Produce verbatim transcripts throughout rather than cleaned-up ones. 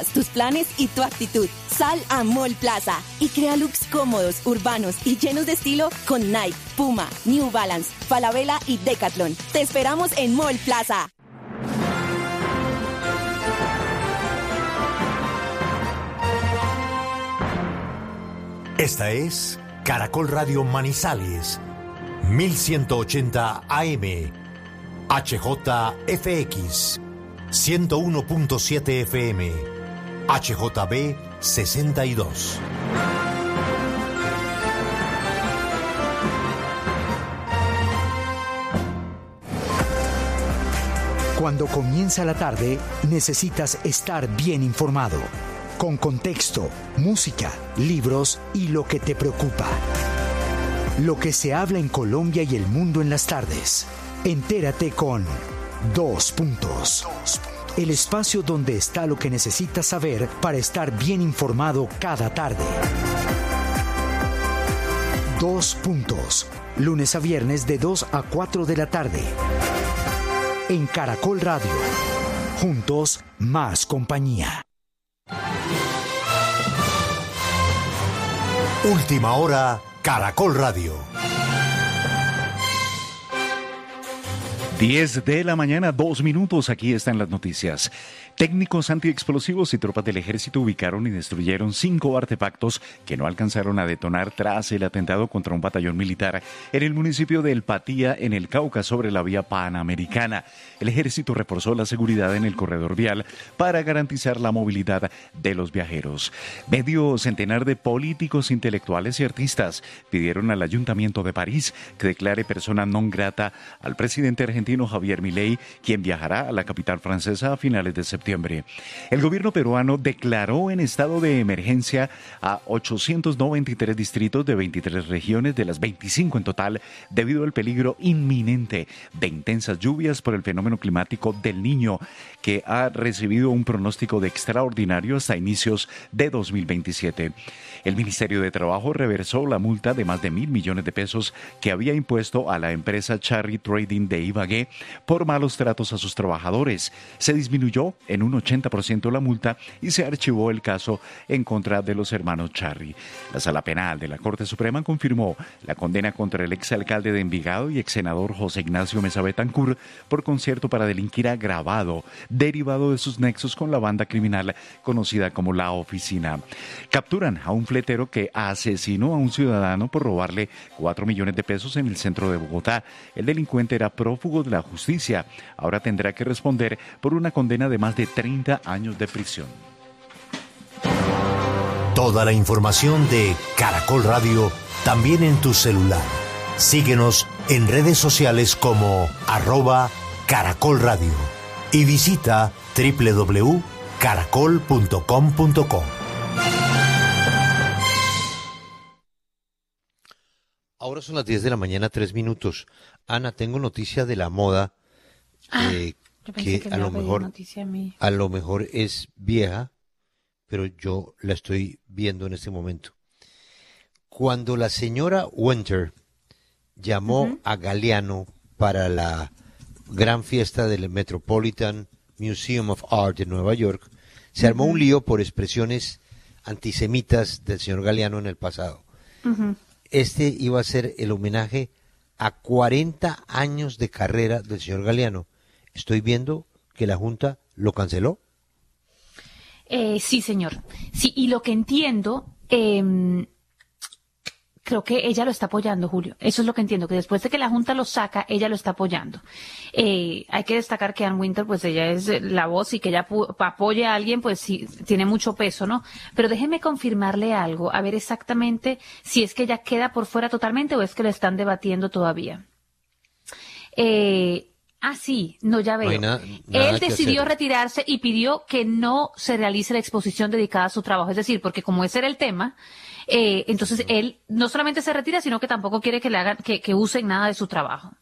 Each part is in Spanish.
tus planes y tu actitud. Sal a Mall Plaza y crea looks cómodos, urbanos y llenos de estilo con Nike, Puma, New Balance, Falabella y Decathlon. Te esperamos en Mall Plaza. Esta es Caracol Radio Manizales, mil ciento ochenta A M, H J F X, ciento uno punto siete F M, H J B sesenta y dos. Cuando comienza la tarde, necesitas estar bien informado, con contexto, música, libros y lo que te preocupa. Lo que se habla en Colombia y el mundo en las tardes. Entérate con Dos Puntos. El espacio donde está lo que necesitas saber para estar bien informado cada tarde. Dos Puntos. Lunes a viernes de dos a cuatro de la tarde. En Caracol Radio. Juntos, más compañía. Última hora, Caracol Radio. diez de la mañana, dos minutos, aquí están las noticias. Técnicos antiexplosivos y tropas del ejército ubicaron y destruyeron cinco artefactos que no alcanzaron a detonar tras el atentado contra un batallón militar en el municipio de El Patía, en el Cauca, sobre la vía panamericana. El ejército reforzó la seguridad en el corredor vial para garantizar la movilidad de los viajeros. Medio centenar de políticos, intelectuales y artistas pidieron al Ayuntamiento de París que declare persona non grata al presidente argentino Javier Milei, quien viajará a la capital francesa a finales de septiembre. El gobierno peruano declaró en estado de emergencia a ochocientos noventa y tres distritos de veintitrés regiones de las veinticinco en total debido al peligro inminente de intensas lluvias por el fenómeno climático del Niño, que ha recibido un pronóstico de extraordinario hasta inicios de dos mil veintisiete. El Ministerio de Trabajo reversó la multa de más de mil millones de pesos que había impuesto a la empresa Cherry Trading de Ibagué por malos tratos a sus trabajadores. Se disminuyó en un ochenta por ciento la multa y se archivó el caso en contra de los hermanos Cherry. La Sala Penal de la Corte Suprema confirmó la condena contra el exalcalde de Envigado y exsenador José Ignacio Mesa Betancourt por concierto para delinquir agravado, derivado de sus nexos con la banda criminal conocida como La Oficina. Capturan a un fletero que asesinó a un ciudadano por robarle cuatro millones de pesos en el centro de Bogotá. El delincuente era prófugo de la justicia. Ahora tendrá que responder por una condena de más de treinta años de prisión. Toda la información de Caracol Radio también en tu celular. Síguenos en redes sociales como arroba Caracol Radio y visita doble u doble u doble u punto caracol punto com punto co. Ahora son las diez de la mañana, tres minutos. Ana, tengo noticia de la moda eh, Yo pensé que, que a me lo iba a pedir mejor noticia a mí. a lo mejor es vieja, pero yo la estoy viendo en este momento. Cuando la señora Winter llamó uh-huh. a Galeano para la gran fiesta del Metropolitan Museum of Art de Nueva York, se armó uh-huh. un lío por expresiones antisemitas del señor Galeano en el pasado. Uh-huh. Este iba a ser el homenaje a cuarenta años de carrera del señor Galeano. Estoy viendo que la Junta lo canceló. Eh, sí, señor. Sí, y lo que entiendo, eh, creo que ella lo está apoyando, Julio. Eso es lo que entiendo, que después de que la Junta lo saca, ella lo está apoyando. Eh, hay que destacar que Ann Winter, pues ella es la voz y que ella pu- apoye a alguien, pues sí, tiene mucho peso, ¿no? Pero déjeme confirmarle algo, a ver exactamente si es que ella queda por fuera totalmente o es que lo están debatiendo todavía. Eh... Ah, sí, no, ya veo. No hay na- Él decidió retirarse y pidió que no se realice la exposición dedicada a su trabajo. Es decir, porque como ese era el tema, eh, entonces él no solamente se retira, sino que tampoco quiere que le hagan, que, que usen nada de su trabajo.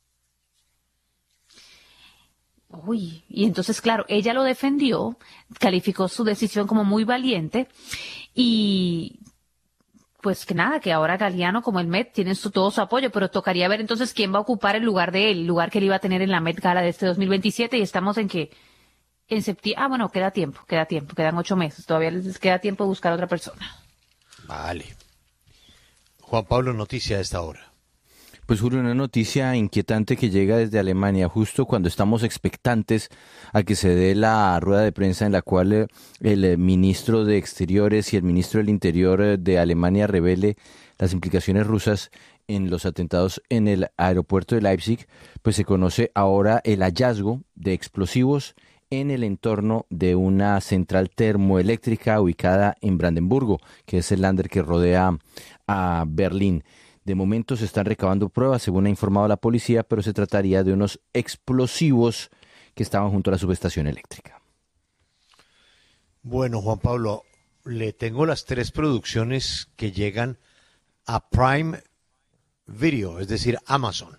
Uy, y entonces, claro, ella lo defendió, calificó su decisión como muy valiente y... Pues que nada, que ahora Galeano como el Met tienen su, todo su apoyo, pero tocaría ver entonces quién va a ocupar el lugar de él, el lugar que él iba a tener en la Met Gala de este dos mil veintisiete, y estamos en que en septiembre. Ah, bueno, queda tiempo, queda tiempo, quedan ocho meses. Todavía les queda tiempo de buscar a otra persona. Vale. Juan Pablo, noticia a esta hora. Pues Julio, una noticia inquietante que llega desde Alemania, justo cuando estamos expectantes a que se dé la rueda de prensa en la cual eh, el eh, ministro de Exteriores y el ministro del Interior eh, de Alemania revele las implicaciones rusas en los atentados en el aeropuerto de Leipzig, pues se conoce ahora el hallazgo de explosivos en el entorno de una central termoeléctrica ubicada en Brandenburgo, que es el lander que rodea a Berlín. De momento se están recabando pruebas, según ha informado la policía, pero se trataría de unos explosivos que estaban junto a la subestación eléctrica. Bueno, Juan Pablo, le tengo las tres producciones que llegan a Prime Video, es decir, Amazon.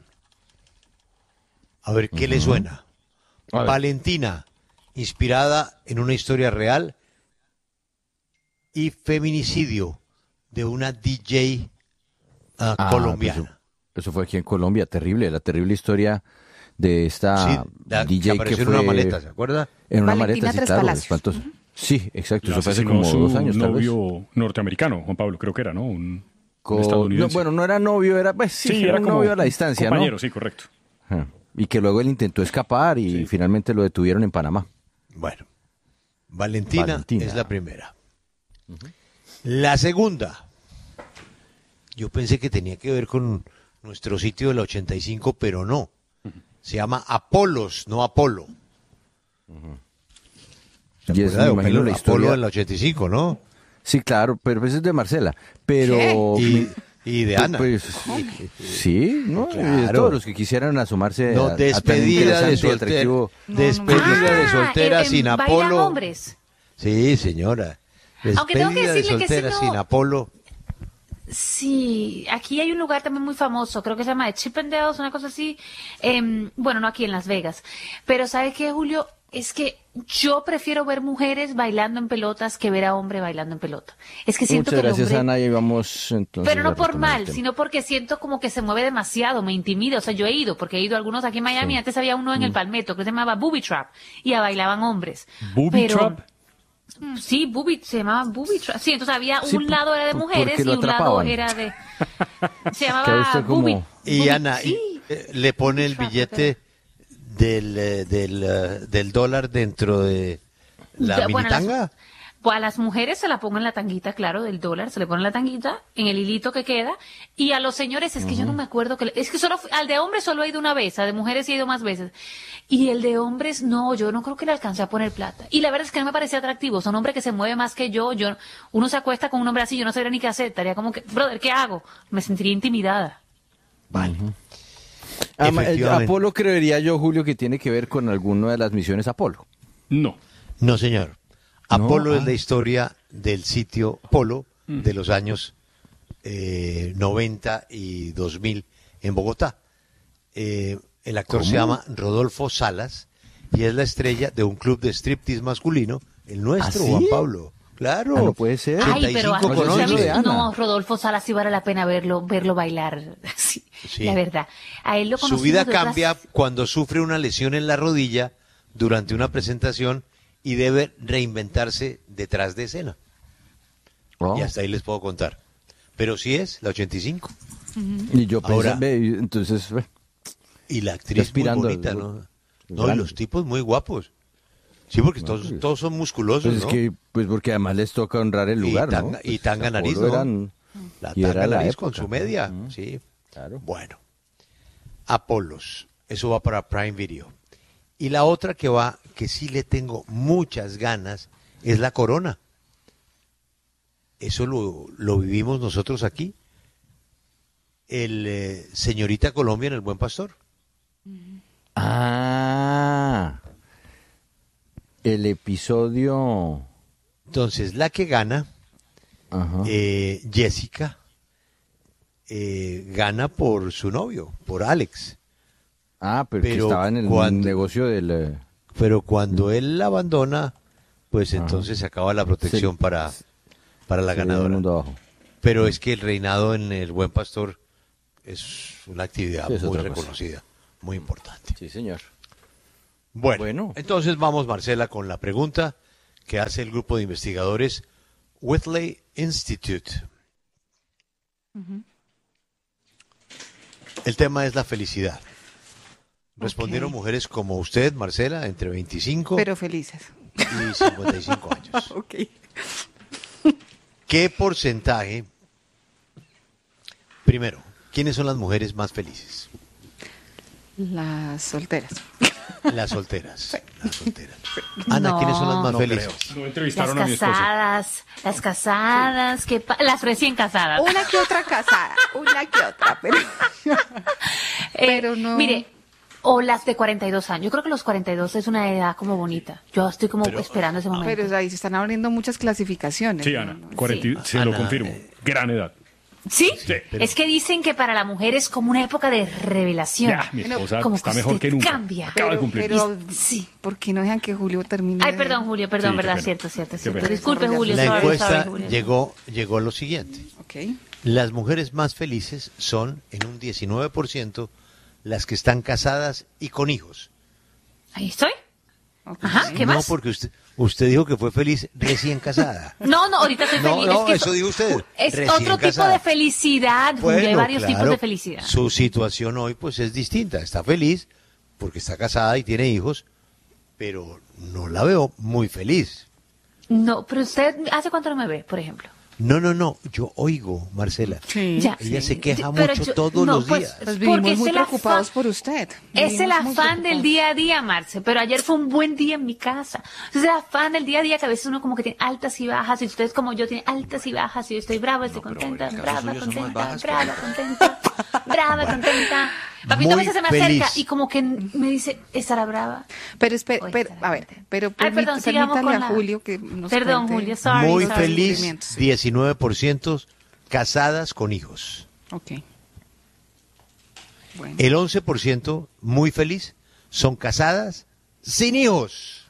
A ver qué uh-huh. le suena. Valentina, inspirada en una historia real, y Feminicidio, de una D J Uh, ah, colombiana. Eso, eso fue aquí en Colombia, terrible, la terrible historia de esta sí, la, D J que apareció que en fue una maleta, ¿se acuerda? En una Valentina maleta, sí, claro, espantoso. Uh-huh. Sí, exacto, la eso fue hace como dos años, tal vez. Novio norteamericano, Juan Pablo, creo que era, ¿no? Un, Co- un estadounidense. No, bueno, no era novio, era, pues sí, sí era, era un como novio a la distancia, compañero, ¿no? sí, correcto. Ah, y que luego él intentó escapar y sí. finalmente lo detuvieron en Panamá. Bueno, Valentina, Valentina. es la primera. Uh-huh. La segunda. Yo pensé que tenía que ver con nuestro sitio del ochenta y cinco, pero no. Se llama Apolos, no Apolo. ¿Se Y es, acuerda de me imagino, Apolo, la historia... Apolo del ochenta y cinco, ¿no? Sí, claro, pero ese es de Marcela. Pero... Y, y de Ana. Pues, sí, ¿no? Claro. Y de todos los que quisieran asomarse No, a, a despedida tan de interesante y soltera. atractivo... Despedida Ah, de soltera en- sin en Bailan Apolo. hombres. Sí, señora. Aunque tengo que Despedida de decirle que ese soltera no- sin Apolo. Sí, aquí hay un lugar también muy famoso, creo que se llama de Chippendales, una cosa así. Eh, bueno, no aquí en Las Vegas. Pero ¿sabe qué, Julio? Es que yo prefiero ver mujeres bailando en pelotas que ver a hombre bailando en pelota. Es que siento Muchas que el gracias, hombre... Ana, y vamos entonces Pero no a por retomar el mal, tema. sino porque siento como que se mueve demasiado, me intimida. O sea, yo he ido, porque he ido a algunos aquí en Miami, Sí. antes había uno en el Palmetto que se llamaba Booby Trap, y a bailaban hombres. ¿Booby Pero- Trap? Sí, booby, se llamaba Booby Trap. Sí, entonces había Sí, un lado era de por- mujeres porque y lo un lado atrapaban. era de... Se Que ha llamaba visto como- Booby. Y Booby- Ana, y, sí. eh, le pone el Trap, billete del, eh, del, eh, del dólar dentro de la Ya, bueno, minitanga. las- Pues a las mujeres se la pongo en la tanguita, claro, del dólar, se le pone en la tanguita, en el hilito que queda, y a los señores, es que yo no me acuerdo, que le- es que solo, fu- al de hombres solo he ido una vez, al de mujeres sí he ido más veces, y el de hombres, no, yo no creo que le alcancé a poner plata, y la verdad es que no me parecía atractivo, son hombres que se mueve más que yo, yo, uno se acuesta con un hombre así, yo no sabría ni qué hacer, estaría como que, brother, ¿qué hago? Me sentiría intimidada. Vale. Ama- el Efectivamente. Apolo creería yo, Julio, que tiene que ver con alguna de las misiones Apolo. No. No, señor. Apolo No, es ah. la historia del sitio Polo de los años eh, noventa y dos mil en Bogotá. Eh, el actor ¿Cómo? se llama Rodolfo Salas y es la estrella de un club de striptease masculino, el nuestro, ¿Ah, sí? Juan Pablo. Claro. Ah, no puede ser. Ay, pero ochenta y cinco con Eso es once. de Ana. no, Rodolfo Salas sí vale la pena verlo, verlo bailar, sí, Sí. la verdad. A él lo Su conocimos vida de otras- cambia cuando sufre una lesión en la rodilla durante una presentación y debe reinventarse detrás de escena. Oh. Y hasta ahí les puedo contar. Pero sí es la ochenta y cinco. Y yo pensé, Ahora- ve, y entonces, ve, Y la actriz muy Aspirando bonita, al- ¿no? al No, y grande. los tipos muy guapos. Sí, porque todos, pues- todos son musculosos, pues es ¿no? que, pues porque además les toca honrar el lugar, y tanga, ¿no? y Pues tanga Apolo nariz, ¿no? eran- La y era tanga la nariz con época, su media, ¿no? sí. Claro. Bueno, Apolos, eso va para Prime Video. Y la otra que va, que sí le tengo muchas ganas, es La Corona. Eso lo, lo vivimos nosotros aquí. El eh, Señorita Colombia en El Buen Pastor. Ah, el episodio... Entonces, la que gana, Ajá. eh, Jessica, eh, gana por su novio, por Alex. ah, pero, pero que estaba en el cuando- negocio del... eh, Pero cuando él la abandona, pues entonces se acaba la protección Sí. para, para la se le dio el ganadora. mundo abajo. Pero es que el reinado en El Buen Pastor es una actividad Sí, es muy otra cosa. reconocida, muy importante. Sí, señor. Bueno, Bueno. entonces vamos, Marcela, con la pregunta que hace el grupo de investigadores Whitley Institute. El tema es la felicidad. Respondieron Ok. mujeres como usted, Marcela, entre veinticinco Pero felices. y cincuenta y cinco años. Ok. ¿Qué porcentaje? Primero, ¿quiénes son las mujeres más felices? Las solteras. Las solteras. Las solteras. Ana, ¿quiénes son las más No felices? creo. No Las entrevistaron a mi esposa. casadas, las casadas, que pa- las recién casadas. Una que otra casada, una que otra, pero... Eh, pero no- Mire, o las de cuarenta y dos años. Yo creo que los cuarenta y dos es una edad como bonita. Yo estoy como Pero- esperando ese momento. Pero ahí se están abriendo muchas clasificaciones. Sí, ¿no? Ana, No, cuarenta, y- se lo Ana, confirmo. eh, Gran edad. ¿Sí? Sí, pero- Es que dicen que para la mujer es como una época de revelación. Ya, mi Bueno, esposa como está que mejor usted que nunca. cambia. Acaba de Pero, cumplir. pero Sí. ¿por qué no dejan que Julio termine? Ay, de- perdón, Julio, perdón, Sí, qué verdad, pena. cierto, cierto, Qué cierto. pena. Disculpe, Julio, La sorry, encuesta sorry, Julio. llegó, llegó a lo siguiente. Ok. Las mujeres más felices son, en un diecinueve por ciento, las que están casadas y con hijos. Ahí estoy. Ok. Ajá, ¿qué no más? porque usted, usted dijo que fue feliz recién casada. No, no, ahorita estoy No, feliz. no, es que eso dijo usted, Es recién otro tipo casada. de felicidad, Julio. Hay Bueno, varios claro, tipos de felicidad. Su situación hoy pues es distinta. Está feliz porque está casada y tiene hijos, pero no la veo muy feliz. No, pero usted, ¿hace cuánto no me ve, por ejemplo? No, no, no, yo oigo, Marcela. Sí. Ya. Ella se queja Pero mucho yo- todos no, los pues, días. Pues Porque vivimos es muy el preocupados afán- por usted. Es el Vivimos muy afán del preocupados. día a día, Marce, pero ayer fue un buen día en mi casa. Es el afán del día a día que a veces uno como que tiene altas y bajas, y ustedes como yo tienen altas y bajas, y yo estoy brava, estoy contenta, brava, contenta, brava, contenta, brava, contenta. Papito a Muy veces se me feliz. acerca y como que me dice, ¿estará brava? Pero, espera, Oye, pero, está a ver, bien. pero Ay, perdón, permí- sigamos permítale con a la- Julio que nos Perdón, cuente. Julio, sorry. Muy sorry. feliz, Sentimientos. diecinueve por ciento casadas con hijos. Ok. Bueno. El once por ciento muy feliz son casadas sin hijos.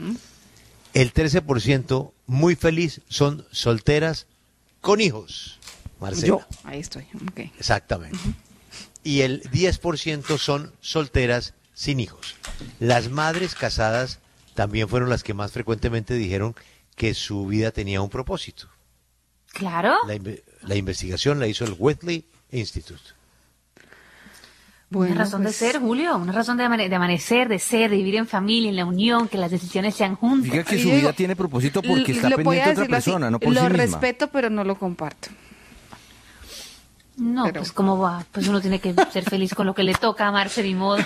El trece por ciento muy feliz son solteras con hijos. Marcela. Yo, ahí estoy. Ok. Exactamente. Y el diez por ciento son solteras sin hijos. Las madres casadas también fueron las que más frecuentemente dijeron que su vida tenía un propósito. Claro. La, inve- la investigación la hizo el Whitley Institute. Bueno, una razón pues, de ser, Julio, una razón de, amane- de amanecer, de ser, de vivir en familia, en la unión, que las decisiones sean juntas. Diga que Y su yo vida digo, tiene propósito porque está lo voy a pendiente de otra decirlo así, persona, no por lo sí misma. respeto, pero no lo comparto. No, Pero- pues cómo va, pues uno tiene que ser feliz con lo que le toca, amarse de modo.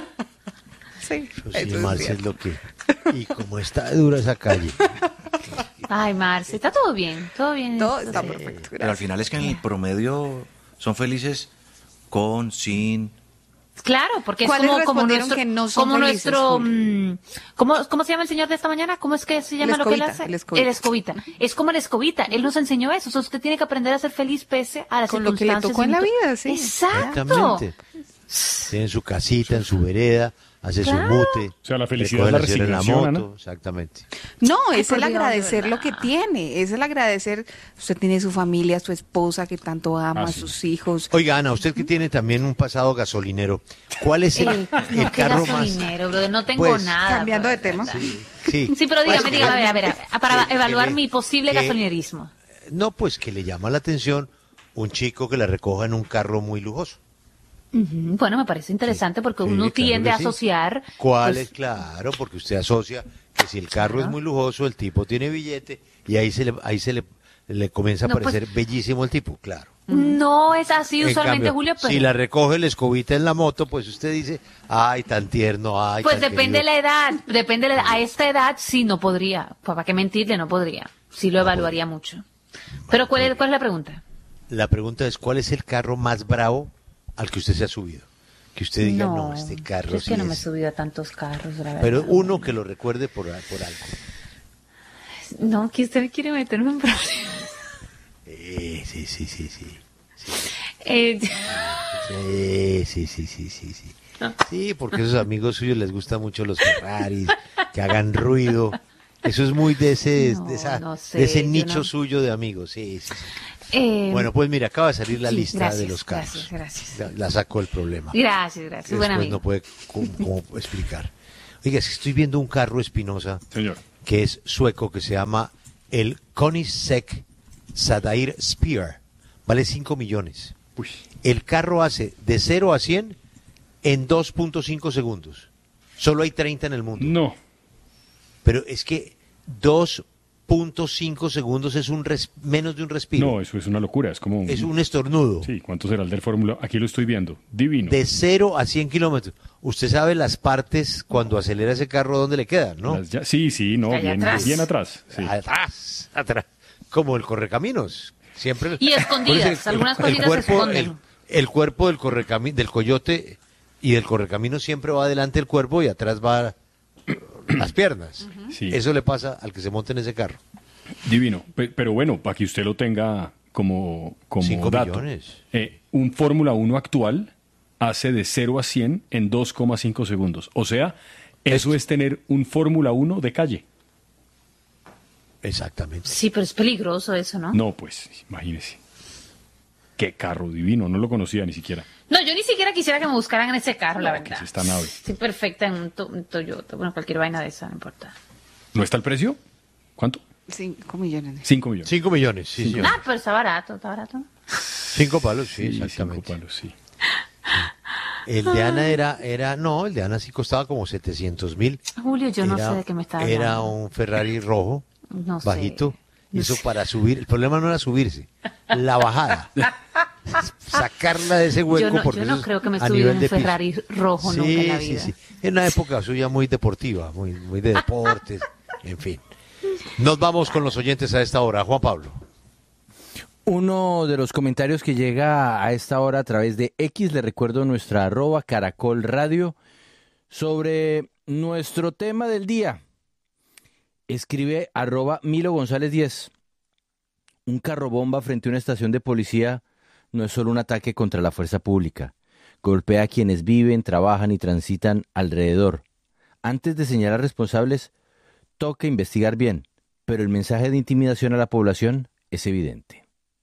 Sí, Eso sí, eso es Marce, es cierto. lo que... Y como está dura esa calle. Ay, Marce, está todo bien, todo bien. Todo está perfecto. Pero al Gracias. final es que en el promedio son felices con, sin. Claro, porque es ¿Cuáles como, como respondieron nuestro, que no son como felices, nuestro, Julio? mm, ¿cómo, ¿cómo se llama el señor de esta mañana? ¿Cómo es que se llama El lo que él escobita, hace? el escobita. El escobita. Es como el escobita. Él nos enseñó eso. O sea, usted tiene que aprender a ser feliz pese a las Con lo que le circunstancias tocó en la y- vida, sí. Exacto. Exactamente. Tiene su casita, en su vereda, hace su Claro. mute. O sea, la felicidad recoge es la señora en resignación, moto, Ana. exactamente. No, Ay, es por el Dios, de agradecer lo que verdad. tiene, es el agradecer, usted tiene su familia, su esposa que tanto ama, Ah, sí. sus hijos. Oiga, Ana, usted que tiene también un pasado gasolinero, ¿cuál es el, Eh, el no, qué carro más? gasolinero, brother, no tengo Pues, nada. Cambiando de brother, tema. ¿verdad? Sí, Sí, pero dígame, Pues, dígame, a ver, a ver, a ver, para que- evaluar que le- mi posible que- gasolinerismo. No, pues que le llama la atención un chico que la recoja en un carro muy lujoso. Ujú, Bueno, me parece interesante porque Sí, uno claro tiende que a sí. asociar. ¿Cuál pues, es? Claro, porque usted asocia que si el carro Claro. es muy lujoso, el tipo tiene billete y ahí se le, ahí se le, le comienza a No, pues- parecer bellísimo el tipo, claro. No es así En usualmente, cambio, Julio, pero si la recoge la escobita en la moto, pues usted dice, ay, tan tierno, ay, pues tan depende de querido". la edad, depende de la edad. A esta edad sí no podría, pues para qué mentirle, no podría. Sí lo evaluaría mucho. Pero ¿cuál es, cuál es la pregunta? La pregunta es, ¿cuál es el carro más bravo al que usted se ha subido? Que usted diga, no, este carro yo es sí que no me he es". subido a tantos carros, la verdad. Pero uno que lo recuerde por, por algo. No, que usted me quiere meter en un problema. Eh, sí, sí, sí, sí. Eh, Sí, sí, sí, sí, sí, sí. Sí, porque a esos amigos suyos les gustan mucho los Ferraris, que hagan ruido. Eso es muy de ese, No, de esa- no sé, de ese yo nicho no. suyo de amigos. Sí, sí, sí. eh, Bueno, pues mira, acaba de salir la sí, lista gracias, de los carros. gracias, gracias. La, la sacó el problema. Gracias, gracias. Que Buen después amigo. no puede cómo, cómo explicar. Oiga, es que estoy viendo un carro, Espinosa, Señor. que es sueco, que se llama el Koenigsegg Sadair Spear. Vale cinco millones. Uy. El carro hace de cero a cien en dos punto cinco segundos. Solo hay treinta en el mundo. No. Pero es que dos punto cinco segundos es un res- menos de un respiro. No, eso es una locura. Es como un... Es un estornudo. Sí, ¿cuánto será el del Fórmula? Aquí lo estoy viendo. Divino. De cero a cien kilómetros. Usted sabe las partes cuando acelera ese carro, ¿dónde le quedan, no? Las ya- Sí, sí, no, Allá bien atrás. bien atrás. Sí. Atrás, atrás. Como el correcaminos. Siempre. Y escondidas, Por eso algunas el cositas se cuerpo, esconden. el, el cuerpo del correcami- del coyote y del correcamino siempre va adelante el cuerpo y atrás va las piernas. Sí. Eso le pasa al que se monta en ese carro. Divino. Pe- Pero bueno, para que usted lo tenga como, como Cinco dato. millones. Eh, un Fórmula uno actual hace de cero a cien en dos coma cinco segundos. O sea, eso es tener un Fórmula uno de calle. Exactamente. Sí, pero es peligroso eso, ¿no? No, pues, imagínese. Qué carro divino, no lo conocía ni siquiera. No, yo ni siquiera quisiera que me buscaran en ese carro, la No, ¿qué verdad. es esta nave? Sí, perfecta en un, to- un Toyota, bueno, cualquier vaina de esa, no importa. ¿No está el precio? ¿Cuánto? Cinco millones. Cinco millones. Cinco millones, sí, señor. Ah, pero está barato, está barato. Cinco palos, sí, Sí, exactamente. cinco palos, sí. El de Ana era, era, no, el de Ana sí costaba como setecientos mil. Julio, yo no Era- sé de qué me está Era hablando. un Ferrari rojo, No sé. bajito. Y No eso sé. para subir, el problema no era subirse, la bajada. Sacarla de ese hueco Yo no, porque yo eso no es creo que me a subí nivel en un de piso. Ferrari rojo Sí, nunca en la sí, vida. sí. En una época suya muy deportiva, muy, muy de deportes, en fin. Nos vamos con los oyentes a esta hora. Juan Pablo. Uno de los comentarios que llega a esta hora a través de X, le recuerdo nuestra arroba Caracol Radio, sobre nuestro tema del día. Escribe arroba Milo González diez. Un carro bomba frente a una estación de policía no es solo un ataque contra la fuerza pública. Golpea a quienes viven, trabajan y transitan alrededor. Antes de señalar responsables, toca investigar bien, pero el mensaje de intimidación a la población es evidente.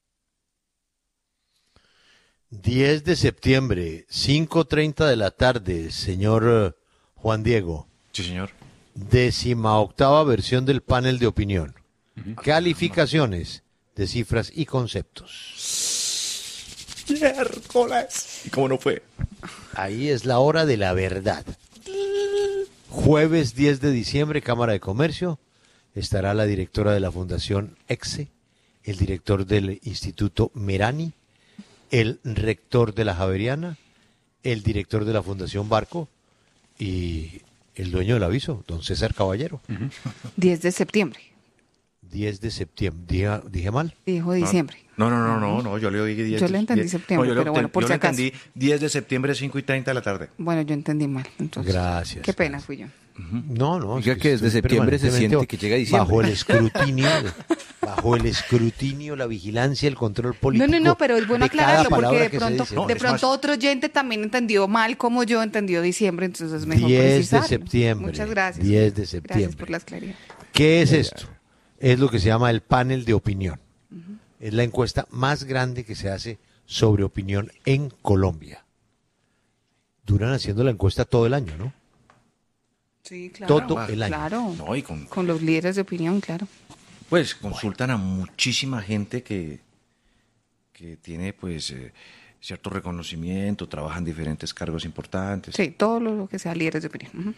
diez de septiembre, cinco treinta de la tarde, señor eh, Juan Diego. Sí, señor. Décima octava versión del panel de opinión. Calificaciones de cifras y conceptos. Miércoles. ¿Y cómo no fue? Ahí es la hora de la verdad. Jueves diez de diciembre, Cámara de Comercio. Estará la directora de la Fundación EXE, el director del Instituto Merani, el rector de la Javeriana, el director de la Fundación Barco y el dueño del aviso, don César Caballero. diez de septiembre. diez de septiembre. ¿Dije, dije mal? Dijo diciembre. No, no, no, no, no, yo le oí diez. Yo le entendí diez- septiembre, yo le pero bueno, obten- por yo si le acaso. entendí diez de septiembre, cinco y treinta de la tarde. Bueno, yo entendí mal. Entonces, Gracias. Qué pena fui yo. No, no. Oiga es que desde estoy septiembre se permanentemente siente que llega diciembre. Bajo el escrutinio, bajo el escrutinio, la vigilancia, el control político. No, no, no, pero es bueno de cada aclararlo porque palabra de que se pronto, dice. No, de es pronto más- otro oyente también entendió mal como yo entendió diciembre, entonces es mejor diez de precisar. septiembre. Muchas gracias. diez de Gracias septiembre. por las claridades. ¿Qué es esto? Es lo que se llama el panel de opinión. Es la encuesta más grande que se hace sobre opinión en Colombia. Duran haciendo la encuesta todo el año, ¿no? Sí, claro. Todo el año. Claro. No, y con, Con los líderes de opinión, claro. pues consultan a muchísima gente que, que tiene pues eh, cierto reconocimiento, trabaja en diferentes cargos importantes. Sí, todo lo que sea líderes de opinión. Ujú.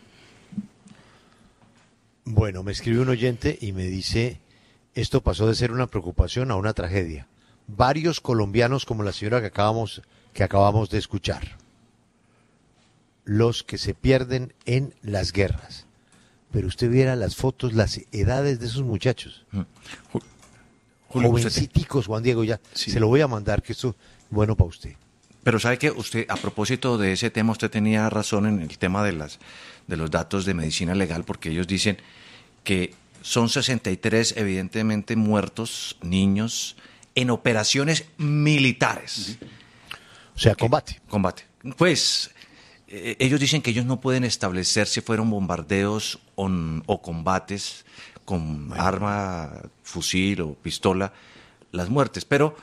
Bueno, me escribe un oyente y me dice, esto pasó de ser una preocupación a una tragedia. Varios colombianos como la señora que acabamos, que acabamos de escuchar. Los que se pierden en las guerras. Pero usted viera las fotos, las edades de esos muchachos. Mm. Ju- Julio, usted te- Jovenciticos, Juan Diego, ya. Sí. Se lo voy a mandar, que esto es bueno para usted. Pero sabe que usted, a propósito de ese tema, usted tenía razón en el tema de las de los datos de medicina legal, porque ellos dicen que son sesenta y tres evidentemente muertos niños en operaciones militares. O sea, combate. Combate. Pues eh, ellos dicen que ellos no pueden establecer si fueron bombardeos o, o combates con arma, fusil o pistola, las muertes, pero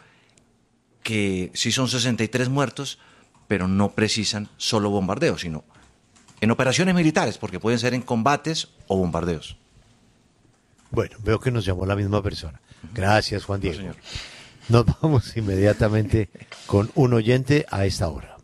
que sí son sesenta y tres muertos, pero no precisan solo bombardeos, sino en operaciones militares, porque pueden ser en combates o bombardeos. Bueno, veo que nos llamó la misma persona. Gracias, Juan Diego. No, señor. Nos vamos inmediatamente con un oyente a esta hora.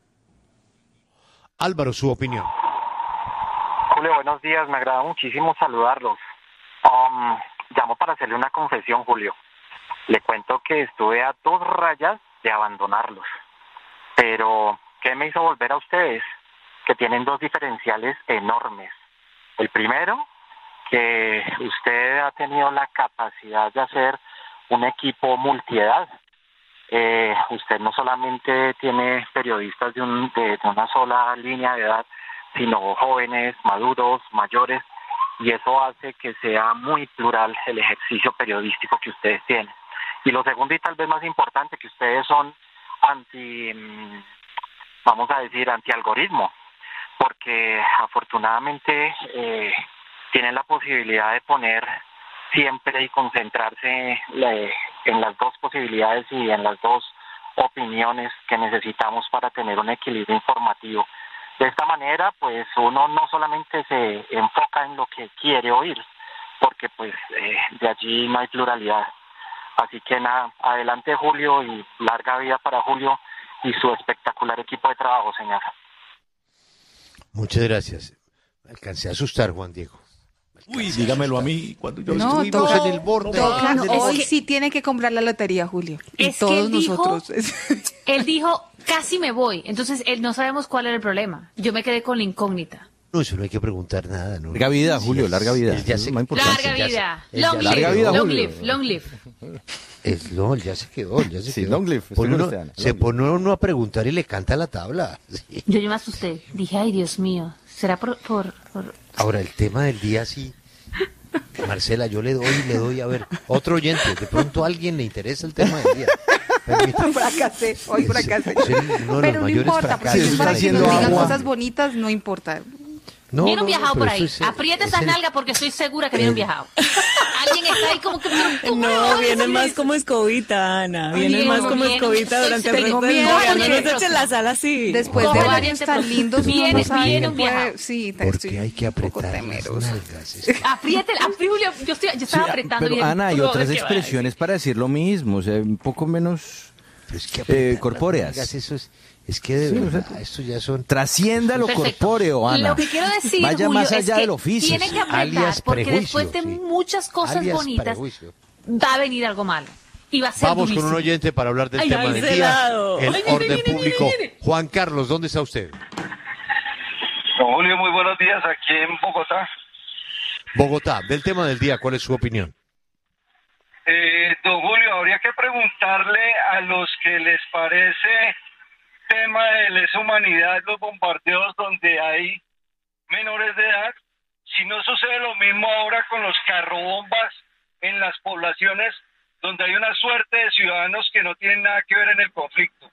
Álvaro, su opinión. Julio, buenos días, me agrada muchísimo saludarlos. Um, llamo para hacerle una confesión, Julio. Le cuento que estuve a dos rayas de abandonarlos. Pero, ¿qué me hizo volver a ustedes? Que tienen dos diferenciales enormes. El primero, que usted ha tenido la capacidad de hacer un equipo multiedad. Eh, usted no solamente tiene periodistas de, un, de, de una sola línea de edad, sino jóvenes, maduros, mayores, y eso hace que sea muy plural el ejercicio periodístico que ustedes tienen. Y lo segundo y tal vez más importante, que ustedes son anti, vamos a decir, anti-algoritmo, porque afortunadamente eh, tienen la posibilidad de poner siempre y concentrarse eh, en las dos posibilidades y en las dos opiniones que necesitamos para tener un equilibrio informativo. De esta manera, pues uno no solamente se enfoca en lo que quiere oír, porque pues eh, de allí no hay pluralidad. Así que nada, adelante Julio y larga vida para Julio y su espectacular equipo de trabajo, señor. Muchas gracias. Me alcancé a asustar, Juan Diego. Uy, dígamelo a mí, cuando yo No, estuvimos toca, en el borde. toca, No, hoy es que- sí tiene que comprar la lotería, Julio. Y Es que todos él dijo- nosotros. Él dijo, casi me voy. Entonces, él no sabemos cuál era el problema. Yo me quedé con la incógnita. No, eso no hay que preguntar nada. ¿no? Larga vida, Julio, larga vida. Él ya Eso se- es más importante. Larga ya se- vida. él ya Long se live. Larga vida, quedó. Long Julio. live. Long live. Es, no, él ya se quedó, él ya se Sí, quedó. long live, estoy Pone con uno- usted, Ana, se long pone uno a preguntar y le canta la tabla. Sí. Yo, yo me asusté. Dije, ay, Dios mío. ¿Será por...? por, por... Ahora, el tema del día sí. Marcela, yo le doy, le doy, a ver, otro oyente, de pronto a alguien le interesa el tema del día. Permítame. Fracasé, hoy fracasé. Es uno de los Pero no mayores importa, porque fracasos es de para la que nos historia. digan Agua. cosas bonitas, no importa. No, viene no, un no, viajado pero por ahí. eso es- Aprieta es esa el- nalga porque estoy segura que viene un viajado. Alguien está ahí como que... pero ¿cómo No, vas a viene decir más eso? como escovita, Ana. Viene Viene, más como viene. escovita durante el Tengo resto del miedo día. No porque- nos echen la sal así. Después Como de ver variante tan pro- lindos, uno viene- no sabe viene qué un puede- viajado. Sí, Porque estoy hay que un poco apretar las temerosa. nalgas. Es que- Apriete, apriete, Julio. Yo, estoy, yo estaba Sí, apretando. pero y dije, Ana, hay "No, otras ¿qué va a decir?". expresiones para decir lo mismo, o sea, un poco menos pero es que apretar eh, las corpóreas. nalgas, eso es, es que de Sí, o sea, verdad, esto ya son Trascienda lo Perfecto. corpóreo, Ana. Lo que quiero decir, Vaya Julio, más es allá que del oficio. tiene sí. que apretar, alias porque prejuicio, después de sí. muchas cosas Alias bonitas prejuicio. va a venir algo malo. Y va a ser Vamos con durísimo. un oyente para hablar del Ay, tema ay, del ese día, lado. el Ay, viene, orden viene, viene, público. viene. Juan Carlos, ¿dónde está usted? Don Julio, muy buenos días aquí en Bogotá. Bogotá, del tema del día, ¿cuál es su opinión? Eh, don Julio, habría que preguntarle a los que les parece tema de lesa humanidad, los bombardeos donde hay menores de edad, si no sucede lo mismo ahora con los carrobombas en las poblaciones donde hay una suerte de ciudadanos que no tienen nada que ver en el conflicto.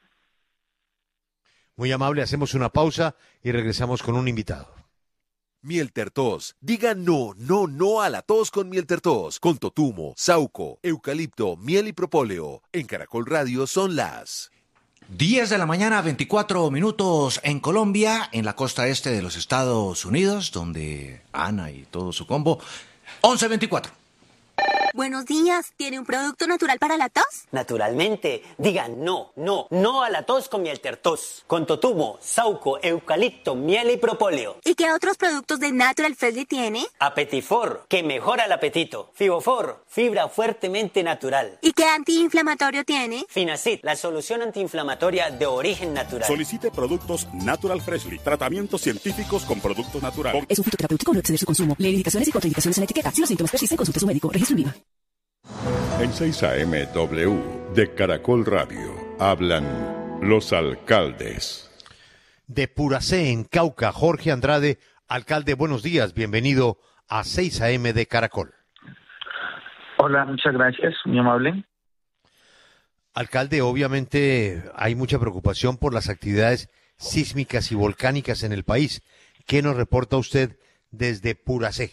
Muy amable, hacemos una pausa y regresamos con un invitado. Miel Tertos. Diga no, no, no a la tos con Miel Tertos. Con totumo, sauco, eucalipto, miel y propóleo. En Caracol Radio son las diez de la mañana, veinticuatro minutos en Colombia, en la costa este de los Estados Unidos, donde Ana y todo su combo. once veinticuatro. Buenos días, ¿tiene un producto natural para la tos? Naturalmente, digan no, no, no a la tos con Miel Tertos. Con totumo, sauco, eucalipto, miel y propóleo. ¿Y qué otros productos de Natural Freshly tiene? Apetifor, que mejora el apetito. Fibofor, fibra fuertemente natural. ¿Y qué antiinflamatorio tiene? Finacid, la solución antiinflamatoria de origen natural. Solicite productos Natural Freshly, tratamientos científicos con productos naturales. Es un fitoterapéutico, no exceder su consumo. Lee indicaciones y contraindicaciones en la etiqueta. Si los síntomas persisten, consulte a su médico. Registro INVIMA. En seis A M W de Caracol Radio hablan los alcaldes. De Puracé, en Cauca, Jorge Andrade. Alcalde, buenos días, bienvenido a seis A M de Caracol. Hola, muchas gracias, muy amable. Alcalde, obviamente hay mucha preocupación por las actividades sísmicas y volcánicas en el país. ¿Qué nos reporta usted desde Puracé?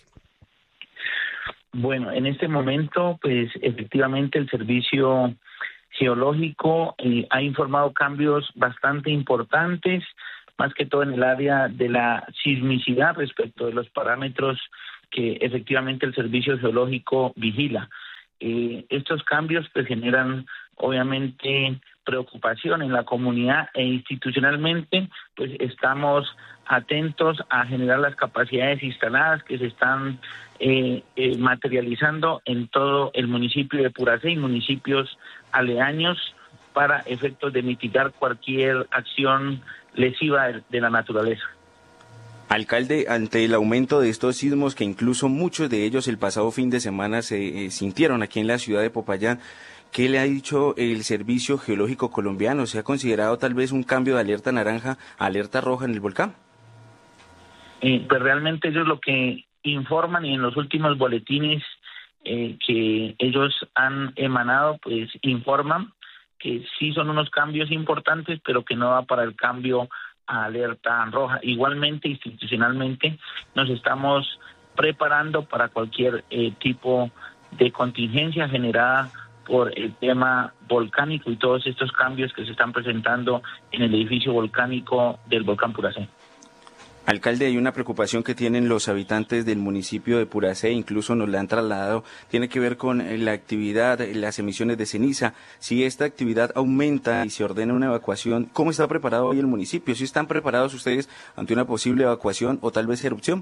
Bueno, en este momento, pues efectivamente el Servicio Geológico eh, ha informado cambios bastante importantes más que todo en el área de la sismicidad respecto de los parámetros que efectivamente el servicio geológico vigila. Eh, estos cambios pues generan obviamente preocupación en la comunidad e institucionalmente pues estamos atentos a generar las capacidades instaladas que se están eh, eh, materializando en todo el municipio de Puracé y municipios aledaños para efectos de mitigar cualquier acción lesiva de, de la naturaleza. Alcalde, ante el aumento de estos sismos, que incluso muchos de ellos el pasado fin de semana se eh, sintieron aquí en la ciudad de Popayán, ¿qué le ha dicho el Servicio Geológico Colombiano? ¿Se ha considerado tal vez un cambio de alerta naranja a alerta roja en el volcán? Eh, pues realmente ellos lo que informan y en los últimos boletines eh, que ellos han emanado, pues informan que sí son unos cambios importantes, pero que no va para el cambio a alerta roja. Igualmente, institucionalmente, nos estamos preparando para cualquier eh, tipo de contingencia generada por el tema volcánico y todos estos cambios que se están presentando en el edificio volcánico del volcán Puracé. Alcalde, hay una preocupación que tienen los habitantes del municipio de Puracé, incluso nos la han trasladado, tiene que ver con la actividad, las emisiones de ceniza. Si esta actividad aumenta y se ordena una evacuación, ¿cómo está preparado hoy el municipio? ¿Si están preparados ustedes ante una posible evacuación o tal vez erupción?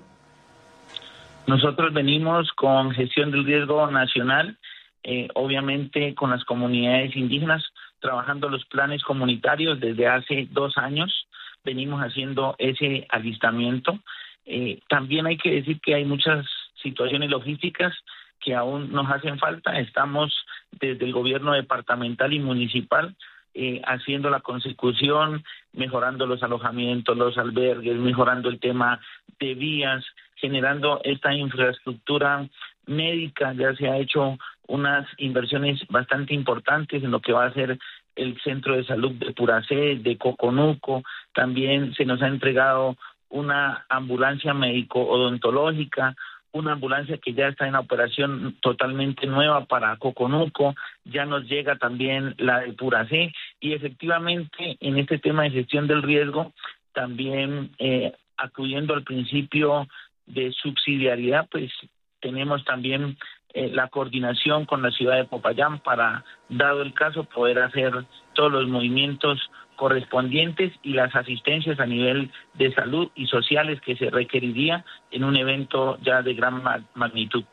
Nosotros venimos con gestión del riesgo nacional, eh, obviamente con las comunidades indígenas, trabajando los planes comunitarios desde hace dos años. Venimos haciendo ese alistamiento. Eh, también hay que decir que hay muchas situaciones logísticas que aún nos hacen falta. Estamos desde el gobierno departamental y municipal eh, haciendo la consecución, mejorando los alojamientos, los albergues, mejorando el tema de vías, generando esta infraestructura médica. Ya se ha hecho unas inversiones bastante importantes en lo que va a ser el centro de salud de Puracé, de Coconuco. También se nos ha entregado una ambulancia médico-odontológica, una ambulancia que ya está en operación totalmente nueva para Coconuco. Ya nos llega también la de Puracé y efectivamente en este tema de gestión del riesgo también eh, acudiendo al principio de subsidiariedad, pues tenemos también eh, la coordinación con la ciudad de Popayán para, dado el caso, poder hacer todos los movimientos correspondientes y las asistencias a nivel de salud y sociales que se requeriría en un evento ya de gran magnitud.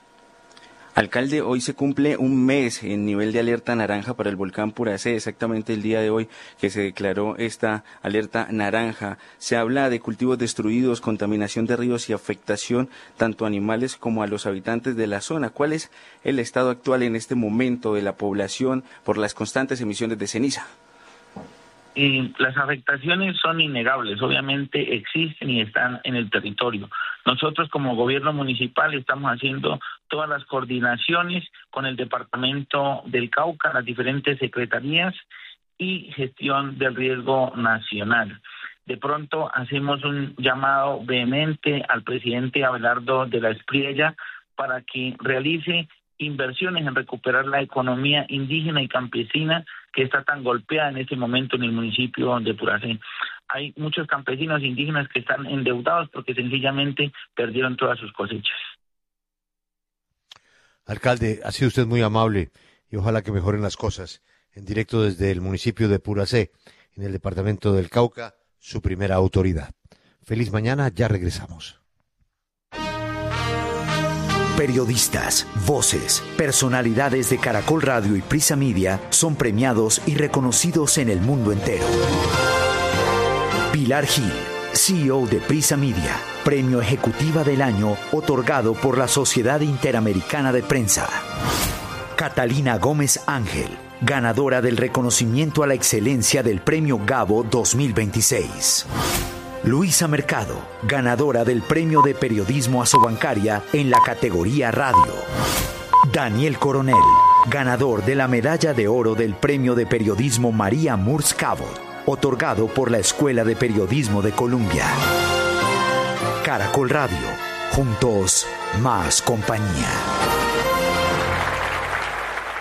Alcalde, hoy se cumple un mes en nivel de alerta naranja para el volcán Puracé, exactamente el día de hoy que se declaró esta alerta naranja. Se habla de cultivos destruidos, contaminación de ríos y afectación tanto a animales como a los habitantes de la zona. ¿Cuál es el estado actual en este momento de la población por las constantes emisiones de ceniza? Y las afectaciones son innegables, obviamente existen y están en el territorio. Nosotros como gobierno municipal estamos haciendo todas las coordinaciones con el departamento del Cauca, las diferentes secretarías y gestión del riesgo nacional. De pronto hacemos un llamado vehemente al presidente Abelardo de la Espriella para que realice inversiones en recuperar la economía indígena y campesina que está tan golpeada en este momento en el municipio de Puracé. Hay muchos campesinos indígenas que están endeudados porque sencillamente perdieron todas sus cosechas. Alcalde, ha sido usted muy amable y ojalá que mejoren las cosas. En directo desde el municipio de Puracé, en el departamento del Cauca, su primera autoridad. Feliz mañana, ya regresamos. Periodistas, voces, personalidades de Caracol Radio y Prisa Media son premiados y reconocidos en el mundo entero. Pilar Gil, C E O de Prisa Media, Premio Ejecutiva del Año otorgado por la Sociedad Interamericana de Prensa. Catalina Gómez Ángel, ganadora del reconocimiento a la excelencia del Premio Gabo dos mil veintiséis. Luisa Mercado, ganadora del Premio de Periodismo Asobancaria en la categoría Radio. Daniel Coronel, ganador de la Medalla de Oro del Premio de Periodismo María Murs Cabot, otorgado por la Escuela de Periodismo de Columbia. Caracol Radio, juntos, más compañía.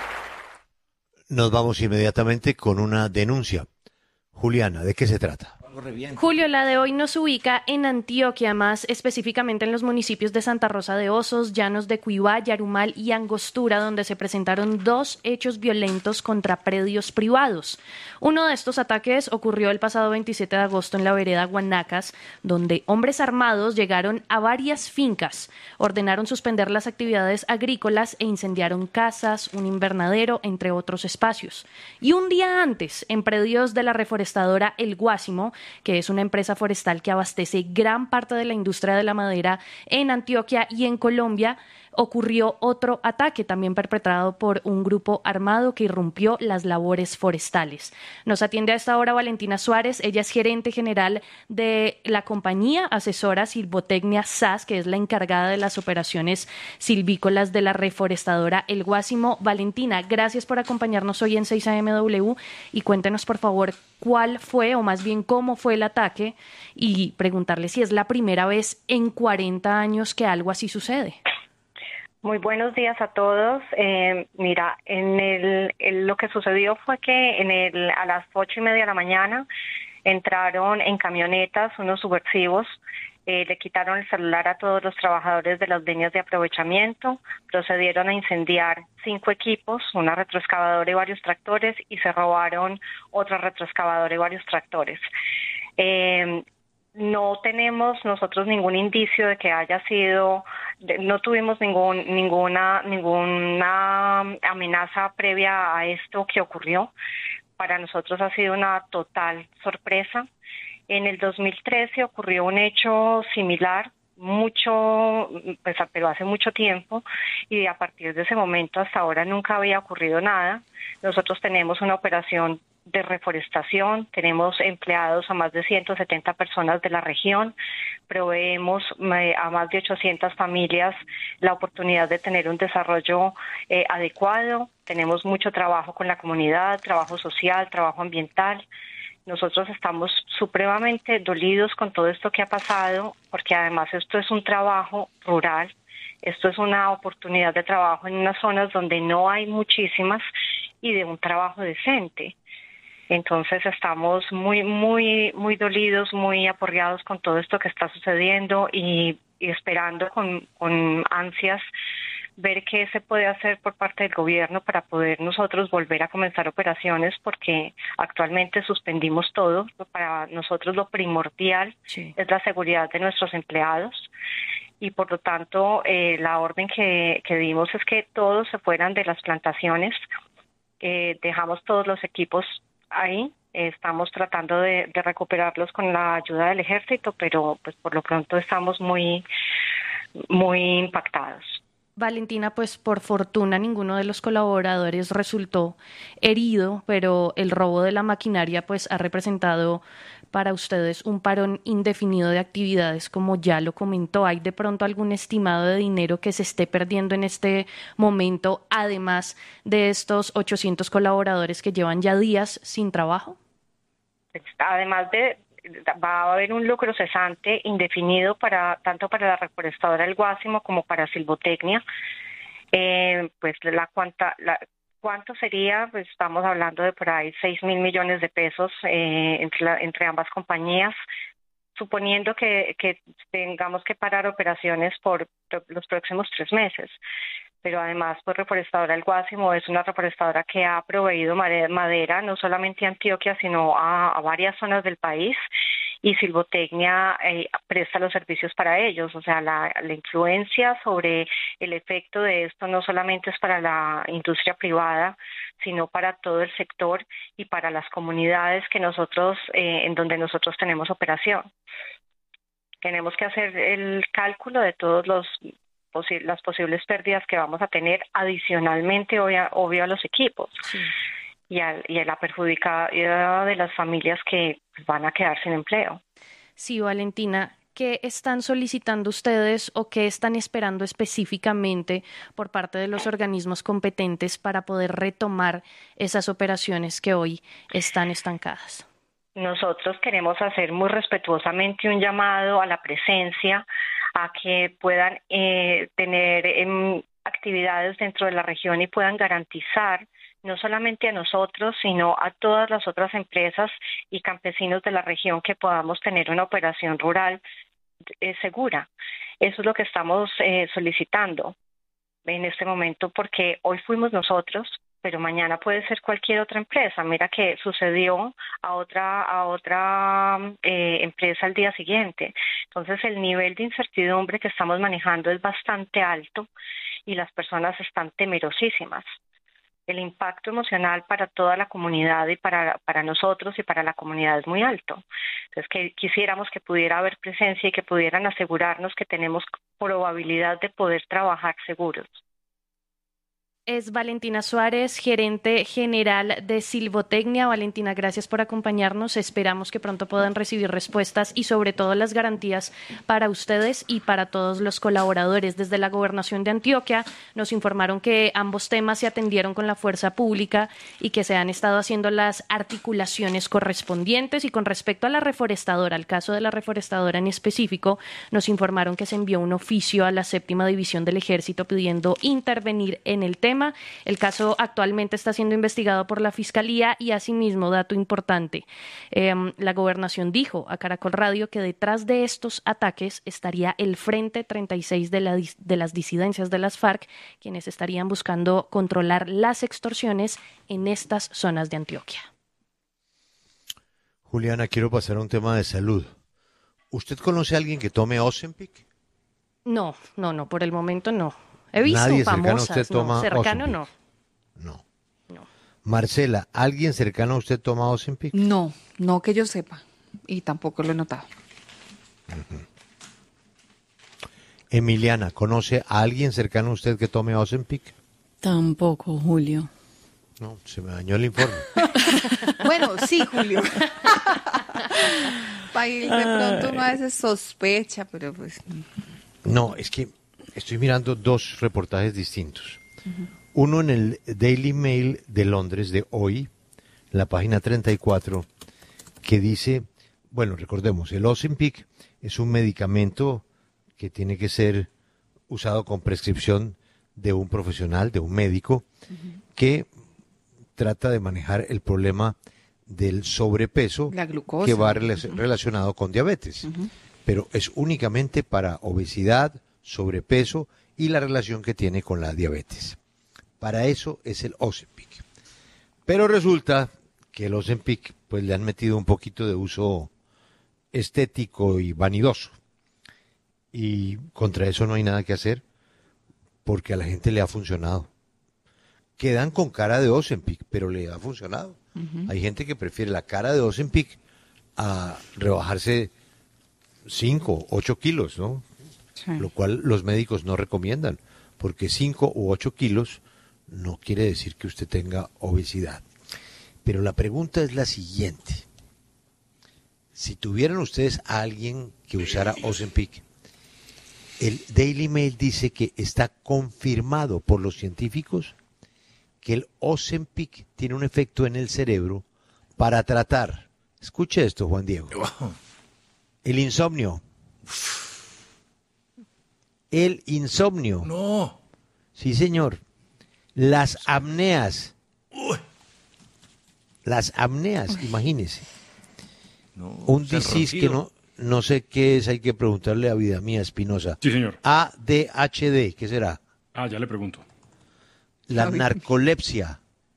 Nos vamos inmediatamente con una denuncia. Juliana, ¿de qué se trata? Julio, la de hoy nos ubica en Antioquia, más específicamente en los municipios de Santa Rosa de Osos, Llanos de Cuibá, Yarumal y Angostura, donde se presentaron dos hechos violentos contra predios privados. Uno de estos ataques ocurrió el pasado veintisiete de agosto en la vereda Guanacas, donde hombres armados llegaron a varias fincas, ordenaron suspender las actividades agrícolas e incendiaron casas, un invernadero, entre otros espacios. Y un día antes, en predios de la reforestadora El Guásimo, que es una empresa forestal que abastece gran parte de la industria de la madera en Antioquia y en Colombia, ocurrió otro ataque también perpetrado por un grupo armado que irrumpió las labores forestales. Nos atiende a esta hora Valentina Suárez, ella es gerente general de la compañía asesora Silvotecnia S A S, que es la encargada de las operaciones silvícolas de la reforestadora El Guásimo. Valentina, gracias por acompañarnos hoy en seis A M W y cuéntenos por favor cuál fue, o más bien cómo fue el ataque, y preguntarle si es la primera vez en cuarenta años que algo así sucede. Muy buenos días a todos. Eh, mira, en el, el- lo que sucedió fue que en el, a las ocho y media de la mañana entraron en camionetas unos subversivos, eh, le quitaron el celular a todos los trabajadores de las líneas de aprovechamiento, procedieron a incendiar cinco equipos, una retroexcavadora y varios tractores, y se robaron otra retroexcavadora y varios tractores. Eh, No tenemos nosotros ningún indicio de que haya sido, de- no tuvimos ningún, ninguna, ninguna amenaza previa a esto que ocurrió. Para nosotros ha sido una total sorpresa. En el dos mil trece ocurrió un hecho similar, mucho, pues, pero hace mucho tiempo, y a partir de ese momento hasta ahora nunca había ocurrido nada. Nosotros tenemos una operación de reforestación, tenemos empleados a más de ciento setenta personas de la región, proveemos eh, a más de ochocientas familias la oportunidad de tener un desarrollo eh, adecuado, tenemos mucho trabajo con la comunidad, trabajo social, trabajo ambiental. Nosotros estamos supremamente dolidos con todo esto que ha pasado, porque además esto es un trabajo rural, esto es una oportunidad de trabajo en unas zonas donde no hay muchísimas y de un trabajo decente. Entonces estamos muy, muy, muy dolidos, muy aporreados con todo esto que está sucediendo y, y esperando con, con ansias ver qué se puede hacer por parte del gobierno para poder nosotros volver a comenzar operaciones, porque actualmente suspendimos todo. Para nosotros lo primordial Sí. es la seguridad de nuestros empleados y por lo tanto eh, la orden que, que dimos es que todos se fueran de las plantaciones. Eh, dejamos todos los equipos ahí, eh, estamos tratando de, de recuperarlos con la ayuda del ejército, pero pues por lo pronto estamos muy, muy impactados. Valentina, pues por fortuna ninguno de los colaboradores resultó herido, pero el robo de la maquinaria pues ha representado para ustedes un parón indefinido de actividades, como ya lo comentó. ¿Hay de pronto algún estimado de dinero que se esté perdiendo en este momento, además de estos ochocientos colaboradores que llevan ya días sin trabajo? Además de, va a haber un lucro cesante indefinido para tanto para la reforestadora El Guásimo como para Silvotecnia. Eh, pues la cuanta, la, ¿cuánto sería? Pues estamos hablando de por ahí seis mil millones de pesos eh, entre, la, entre ambas compañías, suponiendo que, que tengamos que parar operaciones por los próximos tres meses. Pero además, pues Reforestadora El Guásimo es una reforestadora que ha proveído mare- madera no solamente a Antioquia, sino a, a varias zonas del país, y Silvotecnia eh, presta los servicios para ellos. O sea, la, la influencia sobre el efecto de esto no solamente es para la industria privada, sino para todo el sector y para las comunidades que nosotros, eh, en donde nosotros tenemos operación. Tenemos que hacer el cálculo de todos los posi- las posibles pérdidas que vamos a tener adicionalmente, obvio, obvio a los equipos. Sí. Y a, y a la perjudicada de las familias que van a quedar sin empleo. Sí, Valentina, ¿qué están solicitando ustedes o qué están esperando específicamente por parte de los organismos competentes para poder retomar esas operaciones que hoy están estancadas? Nosotros queremos hacer muy respetuosamente un llamado a la presencia, a que puedan eh, tener, eh, actividades dentro de la región y puedan garantizar no solamente a nosotros, sino a todas las otras empresas y campesinos de la región que podamos tener una operación rural eh, segura. Eso es lo que estamos eh, solicitando en este momento, porque hoy fuimos nosotros, pero mañana puede ser cualquier otra empresa. Mira que sucedió a otra a otra eh, empresa al día siguiente. Entonces el nivel de incertidumbre que estamos manejando es bastante alto y las personas están temerosísimas. El impacto emocional para toda la comunidad y para, para nosotros y para la comunidad es muy alto. Entonces que quisiéramos que pudiera haber presencia y que pudieran asegurarnos que tenemos probabilidad de poder trabajar seguros. Es Valentina Suárez, gerente general de Silvotecnia. Valentina, gracias por acompañarnos. Esperamos que pronto puedan recibir respuestas y sobre todo las garantías para ustedes y para todos los colaboradores. Desde la Gobernación de Antioquia nos informaron que ambos temas se atendieron con la fuerza pública y que se han estado haciendo las articulaciones correspondientes. Y con respecto a la reforestadora, al caso de la reforestadora en específico, nos informaron que se envió un oficio a la séptima división del Ejército pidiendo intervenir en el tema. El caso actualmente está siendo investigado por la Fiscalía y asimismo, dato importante, eh, la Gobernación dijo a Caracol Radio que detrás de estos ataques estaría el Frente treinta y seis de, la, de las disidencias de las FARC, quienes estarían buscando controlar las extorsiones en estas zonas de Antioquia. Juliana, quiero pasar a un tema de salud. ¿Usted conoce a alguien que tome Ozempic? No, no, no, por el momento no. He visto Nadie famosas, cercano a usted toma no, cercano Ozempic. no. No. No. Marcela, ¿alguien cercano a usted toma Ozempic? No, no que yo sepa. Y tampoco lo he notado. Uh-huh. Emiliana, ¿conoce a alguien cercano a usted que tome Ozempic? Tampoco, Julio. No, se me dañó el informe. Bueno, sí, Julio. Ahí de pronto uno a veces sospecha, pero pues... No, es que estoy mirando dos reportajes distintos. Uh-huh. Uno en el Daily Mail de Londres de hoy, la página treinta y cuatro, que dice, bueno, recordemos, el Ozempic es un medicamento que tiene que ser usado con prescripción de un profesional, de un médico, uh-huh. que trata de manejar el problema del sobrepeso, la glucosa, que va rela- relacionado con diabetes. Uh-huh. Pero es únicamente para obesidad, sobrepeso y la relación que tiene con la diabetes. Para eso es el Ozempic. Pero resulta que el Ozempic pues le han metido un poquito de uso estético y vanidoso. Y contra eso no hay nada que hacer porque a la gente le ha funcionado. Quedan con cara de Ozempic, pero le ha funcionado. Uh-huh. Hay gente que prefiere la cara de Ozempic a rebajarse cinco, ocho kilos, ¿no? Sí. Lo cual los médicos no recomiendan, porque cinco u ocho kilos no quiere decir que usted tenga obesidad. Pero la pregunta es la siguiente. Si tuvieran ustedes a alguien que usara Ozempic, el Daily Mail dice que está confirmado por los científicos que el Ozempic tiene un efecto en el cerebro para tratar, escuche esto, Juan Diego, el insomnio. El insomnio. No. Sí, señor. Las apneas. Uy. Las apneas, Uy. imagínese. No, un disease que no, no sé qué es, hay que preguntarle a Vida Mía Espinosa. Sí, señor. A D H D, ¿qué será? Ah, ya le pregunto. La narcolepsia.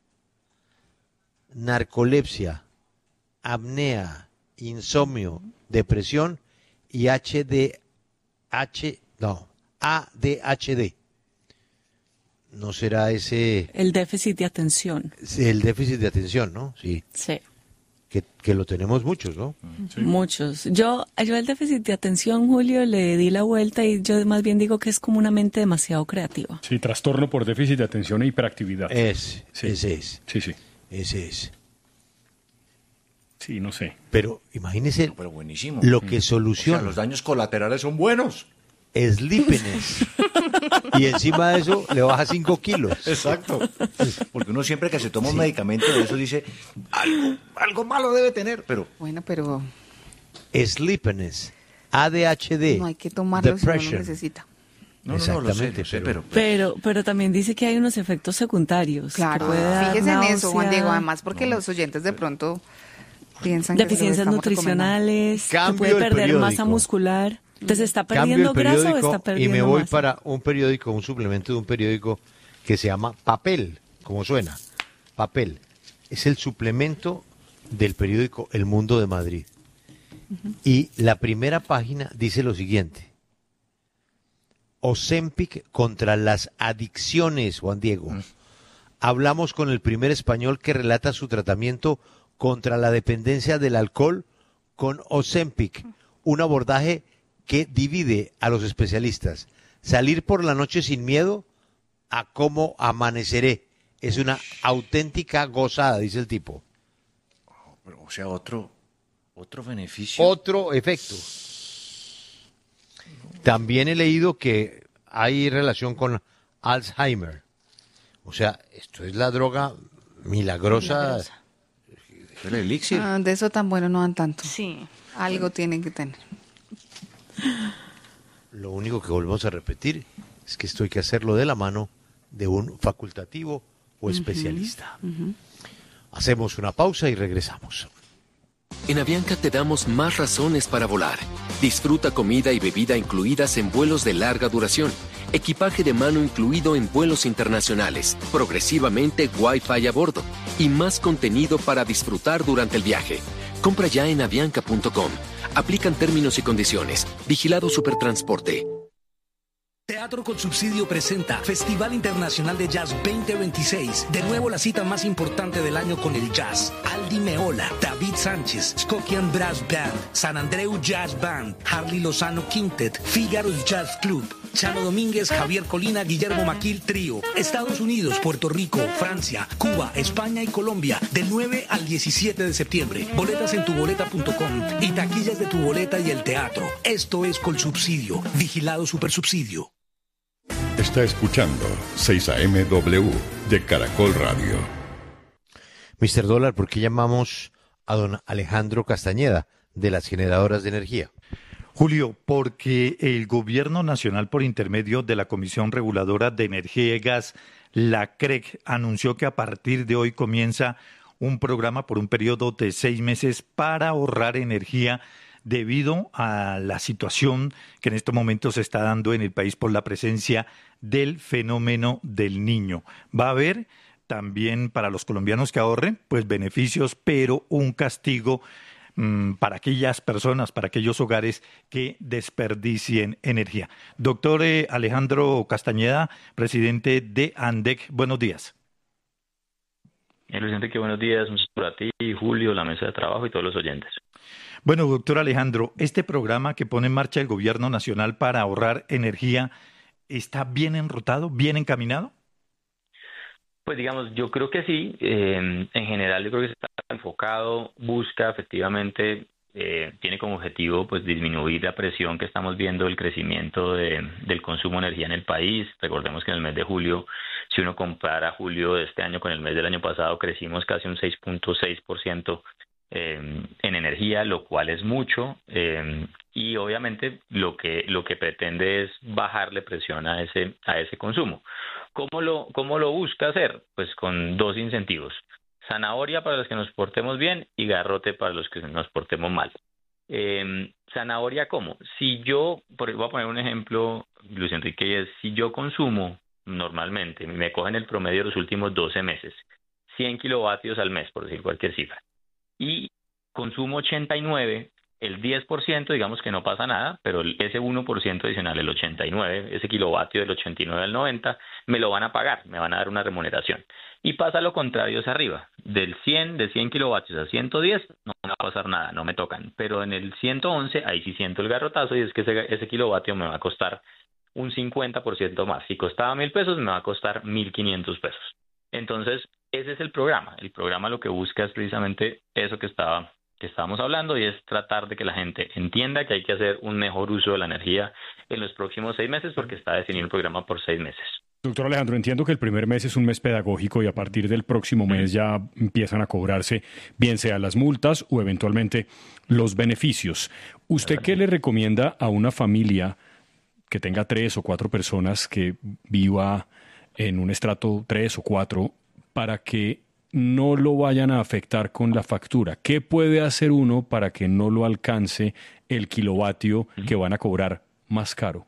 Narcolepsia, apnea, insomnio, depresión y H D H, no, A D H D. ¿No será ese...? El déficit de atención. El déficit de atención, ¿no? Sí. Sí. Que, que lo tenemos muchos, ¿no? Sí. Muchos. Yo, yo el déficit de atención, Julio, le di la vuelta y yo más bien digo que es como una mente demasiado creativa. Sí, trastorno por déficit de atención e hiperactividad. Es, sí. ese es. Sí, sí. Ese es. Sí, no sé. Pero imagínese no, pero buenísimo. lo que soluciona. O sea, los daños colaterales son buenos. Sleepiness. Y encima de eso le baja cinco kilos. Exacto. Porque uno siempre que se toma sí. un medicamento de eso dice, algo, algo malo debe tener, pero... Bueno, pero... Sleepiness, A D H D, no hay que tomarlo depression. si uno lo necesita. No, no, no, lo sé, lo sé, pero... Pero, pero también dice que hay unos efectos secundarios. Claro, que puede dar fíjese en náusea, eso, Juan Diego, además porque los oyentes de pronto piensan que deficiencias se lo estamos nutricionales, que Cambio puede el perder periódico. masa muscular. Entonces, ¿está Cambio perdiendo el grasa o periódico está perdiendo y me voy masa? para un periódico, un suplemento de un periódico que se llama Papel, como suena, Papel. Es el suplemento del periódico El Mundo de Madrid. Uh-huh. Y la primera página dice lo siguiente: Ozempic contra las adicciones, Juan Diego. Uh-huh. Hablamos con el primer español que relata su tratamiento contra la dependencia del alcohol con Ozempic, un abordaje que divide a los especialistas. Salir por la noche sin miedo a cómo amaneceré. Es una auténtica gozada, dice el tipo. Oh, pero, o sea, otro, otro beneficio. Otro efecto. También he leído que hay relación con Alzheimer. O sea, esto es la droga milagrosa. Milagrosa. El elixir. Ah, de eso tan bueno no dan tanto. Sí. Algo tienen que tener. Lo único que volvemos a repetir es que esto hay que hacerlo de la mano de un facultativo o especialista. Uh-huh, uh-huh. Hacemos una pausa y regresamos. En Avianca te damos más razones para volar. Disfruta comida y bebida incluidas en vuelos de larga duración, equipaje de mano incluido en vuelos internacionales, progresivamente Wi-Fi a bordo y más contenido para disfrutar durante el viaje. Compra ya en avianca punto com. Aplican términos y condiciones. Vigilado Supertransporte. Teatro con Subsidio presenta Festival Internacional de Jazz veinte veintiséis. De nuevo la cita más importante del año con el jazz. Aldi Meola, David Sánchez, Skokian Brass Band, San Andreu Jazz Band, Harley Lozano Quintet, Figaro's Jazz Club, Chano Domínguez, Javier Colina, Guillermo Maquil Trío. Estados Unidos, Puerto Rico, Francia, Cuba, España y Colombia. Del nueve al diecisiete de septiembre. Boletas en tuboleta punto com y taquillas de Tu Boleta y el teatro. Esto es Colsubsidio. Vigilado Supersubsidio. Está escuchando seis A M W de Caracol Radio. mister Dólar, ¿por qué llamamos a don Alejandro Castañeda de las generadoras de energía? Julio, porque el Gobierno Nacional, por intermedio de la Comisión Reguladora de Energía y Gas, la C R E G, anunció que a partir de hoy comienza un programa por un periodo de seis meses para ahorrar energía debido a la situación que en este momento se está dando en el país por la presencia del fenómeno del Niño. Va a haber también para los colombianos que ahorren, pues beneficios, pero un castigo mmm, para aquellas personas, para aquellos hogares que desperdicien energía. Doctor eh, Alejandro Castañeda, presidente de ANDEC, buenos días. Eh, Luis Enrique, buenos días, un saludo a ti, Julio, la mesa de trabajo y todos los oyentes. Bueno, doctor Alejandro, este programa que pone en marcha el Gobierno Nacional para ahorrar energía, ¿está bien enrutado, bien encaminado? Pues digamos, yo creo que sí. Eh, en general yo creo que está enfocado, busca efectivamente, eh, tiene como objetivo pues disminuir la presión que estamos viendo del crecimiento de, del consumo de energía en el país. Recordemos que en el mes de julio, si uno compara julio de este año con el mes del año pasado, crecimos casi un seis punto seis por ciento Eh, en energía, lo cual es mucho, eh, y obviamente lo que lo que pretende es bajarle presión a ese a ese consumo. ¿Cómo lo cómo lo busca hacer? Pues con dos incentivos: zanahoria para los que nos portemos bien y garrote para los que nos portemos mal. Eh, zanahoria, ¿cómo? Si yo, por, voy a poner un ejemplo, Luis Enrique, y es si yo consumo normalmente, me cogen el promedio de los últimos doce meses, cien kilovatios al mes, por decir cualquier cifra, y consumo ochenta y nueve, el diez por ciento digamos que no pasa nada, pero ese uno por ciento adicional, el ochenta y nueve, ese kilovatio del ochenta y nueve al noventa, me lo van a pagar, me van a dar una remuneración. Y pasa lo contrario hacia arriba, del cien, de cien kilovatios a ciento diez, no me va a pasar nada, no me tocan. Pero en el ciento once, ahí sí siento el garrotazo, y es que ese, ese kilovatio me va a costar un cincuenta por ciento más. Si costaba mil pesos, me va a costar mil quinientos pesos. Entonces, ese es el programa. El programa lo que busca es precisamente eso que estaba que estábamos hablando, y es tratar de que la gente entienda que hay que hacer un mejor uso de la energía en los próximos seis meses, porque está definido el programa por seis meses. Doctor Alejandro, entiendo que el primer mes es un mes pedagógico y a partir del próximo mes ya empiezan a cobrarse, bien sea las multas o eventualmente los beneficios. ¿Usted qué le recomienda a una familia que tenga tres o cuatro personas, que viva en un estrato tres o cuatro, para que no lo vayan a afectar con la factura? ¿Qué puede hacer uno para que no lo alcance el kilovatio que van a cobrar más caro?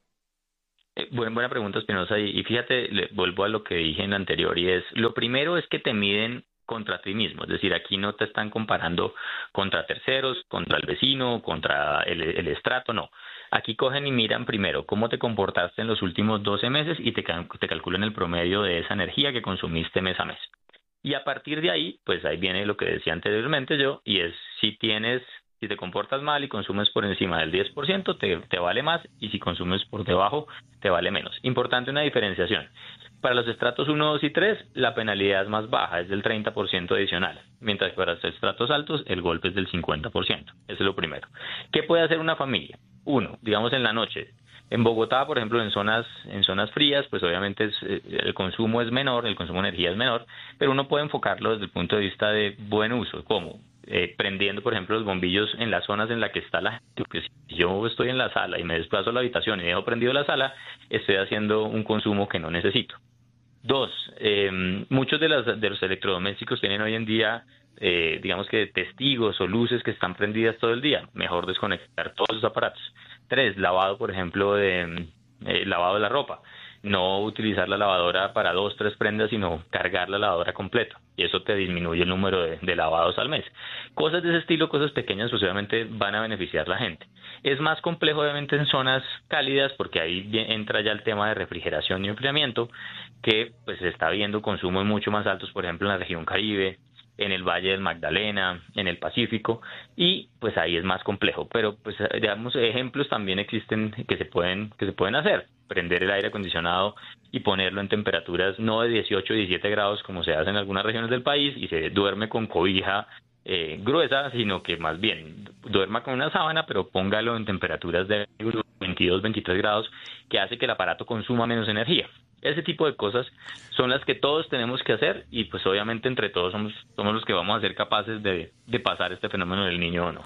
Eh, buena, buena pregunta, Espinosa. Y, y fíjate, le, vuelvo a lo que dije en la anterior, y es, lo primero es que te miden contra ti mismo. Es decir, aquí no te están comparando contra terceros, contra el vecino, contra el, el estrato, no. Aquí cogen y miran primero cómo te comportaste en los últimos doce meses y te, te calculan el promedio de esa energía que consumiste mes a mes. Y a partir de ahí, pues ahí viene lo que decía anteriormente yo, y es si tienes, si te comportas mal y consumes por encima del diez por ciento, te, te vale más, y si consumes por debajo, te vale menos. Importante una diferenciación. Para los estratos uno, dos y tres, la penalidad es más baja, es del treinta por ciento adicional, mientras que para los estratos altos el golpe es del cincuenta por ciento. Eso es lo primero. ¿Qué puede hacer una familia? Uno, digamos en la noche. En Bogotá, por ejemplo, en zonas en zonas frías, pues obviamente es, el consumo es menor, el consumo de energía es menor, pero uno puede enfocarlo desde el punto de vista de buen uso. ¿Cómo? Eh, prendiendo, por ejemplo, los bombillos en las zonas en las que está la gente. Porque si yo estoy en la sala y me desplazo a la habitación y dejo prendido la sala, estoy haciendo un consumo que no necesito. Dos, eh, muchos de, las, de los electrodomésticos tienen hoy en día, eh, digamos que testigos o luces que están prendidas todo el día. Mejor desconectar todos los aparatos. Tres, lavado, por ejemplo, de eh, lavado de la ropa. No utilizar la lavadora para dos, tres prendas, sino cargar la lavadora completa. Y eso te disminuye el número de, de lavados al mes. Cosas de ese estilo, cosas pequeñas, pues obviamente van a beneficiar a la gente. Es más complejo, obviamente, en zonas cálidas, porque ahí entra ya el tema de refrigeración y enfriamiento, que pues se está viendo consumos mucho más altos, por ejemplo, en la región Caribe, en el Valle del Magdalena, en el Pacífico, y pues ahí es más complejo. Pero pues digamos, ejemplos también existen que se pueden que se pueden hacer. Prender el aire acondicionado y ponerlo en temperaturas no de dieciocho, diecisiete grados como se hace en algunas regiones del país y se duerme con cobija eh, gruesa, sino que más bien duerma con una sábana, pero póngalo en temperaturas de veintidós, veintitrés grados, que hace que el aparato consuma menos energía. Ese tipo de cosas son las que todos tenemos que hacer, y pues obviamente entre todos somos, somos los que vamos a ser capaces de, de pasar este fenómeno del Niño o no.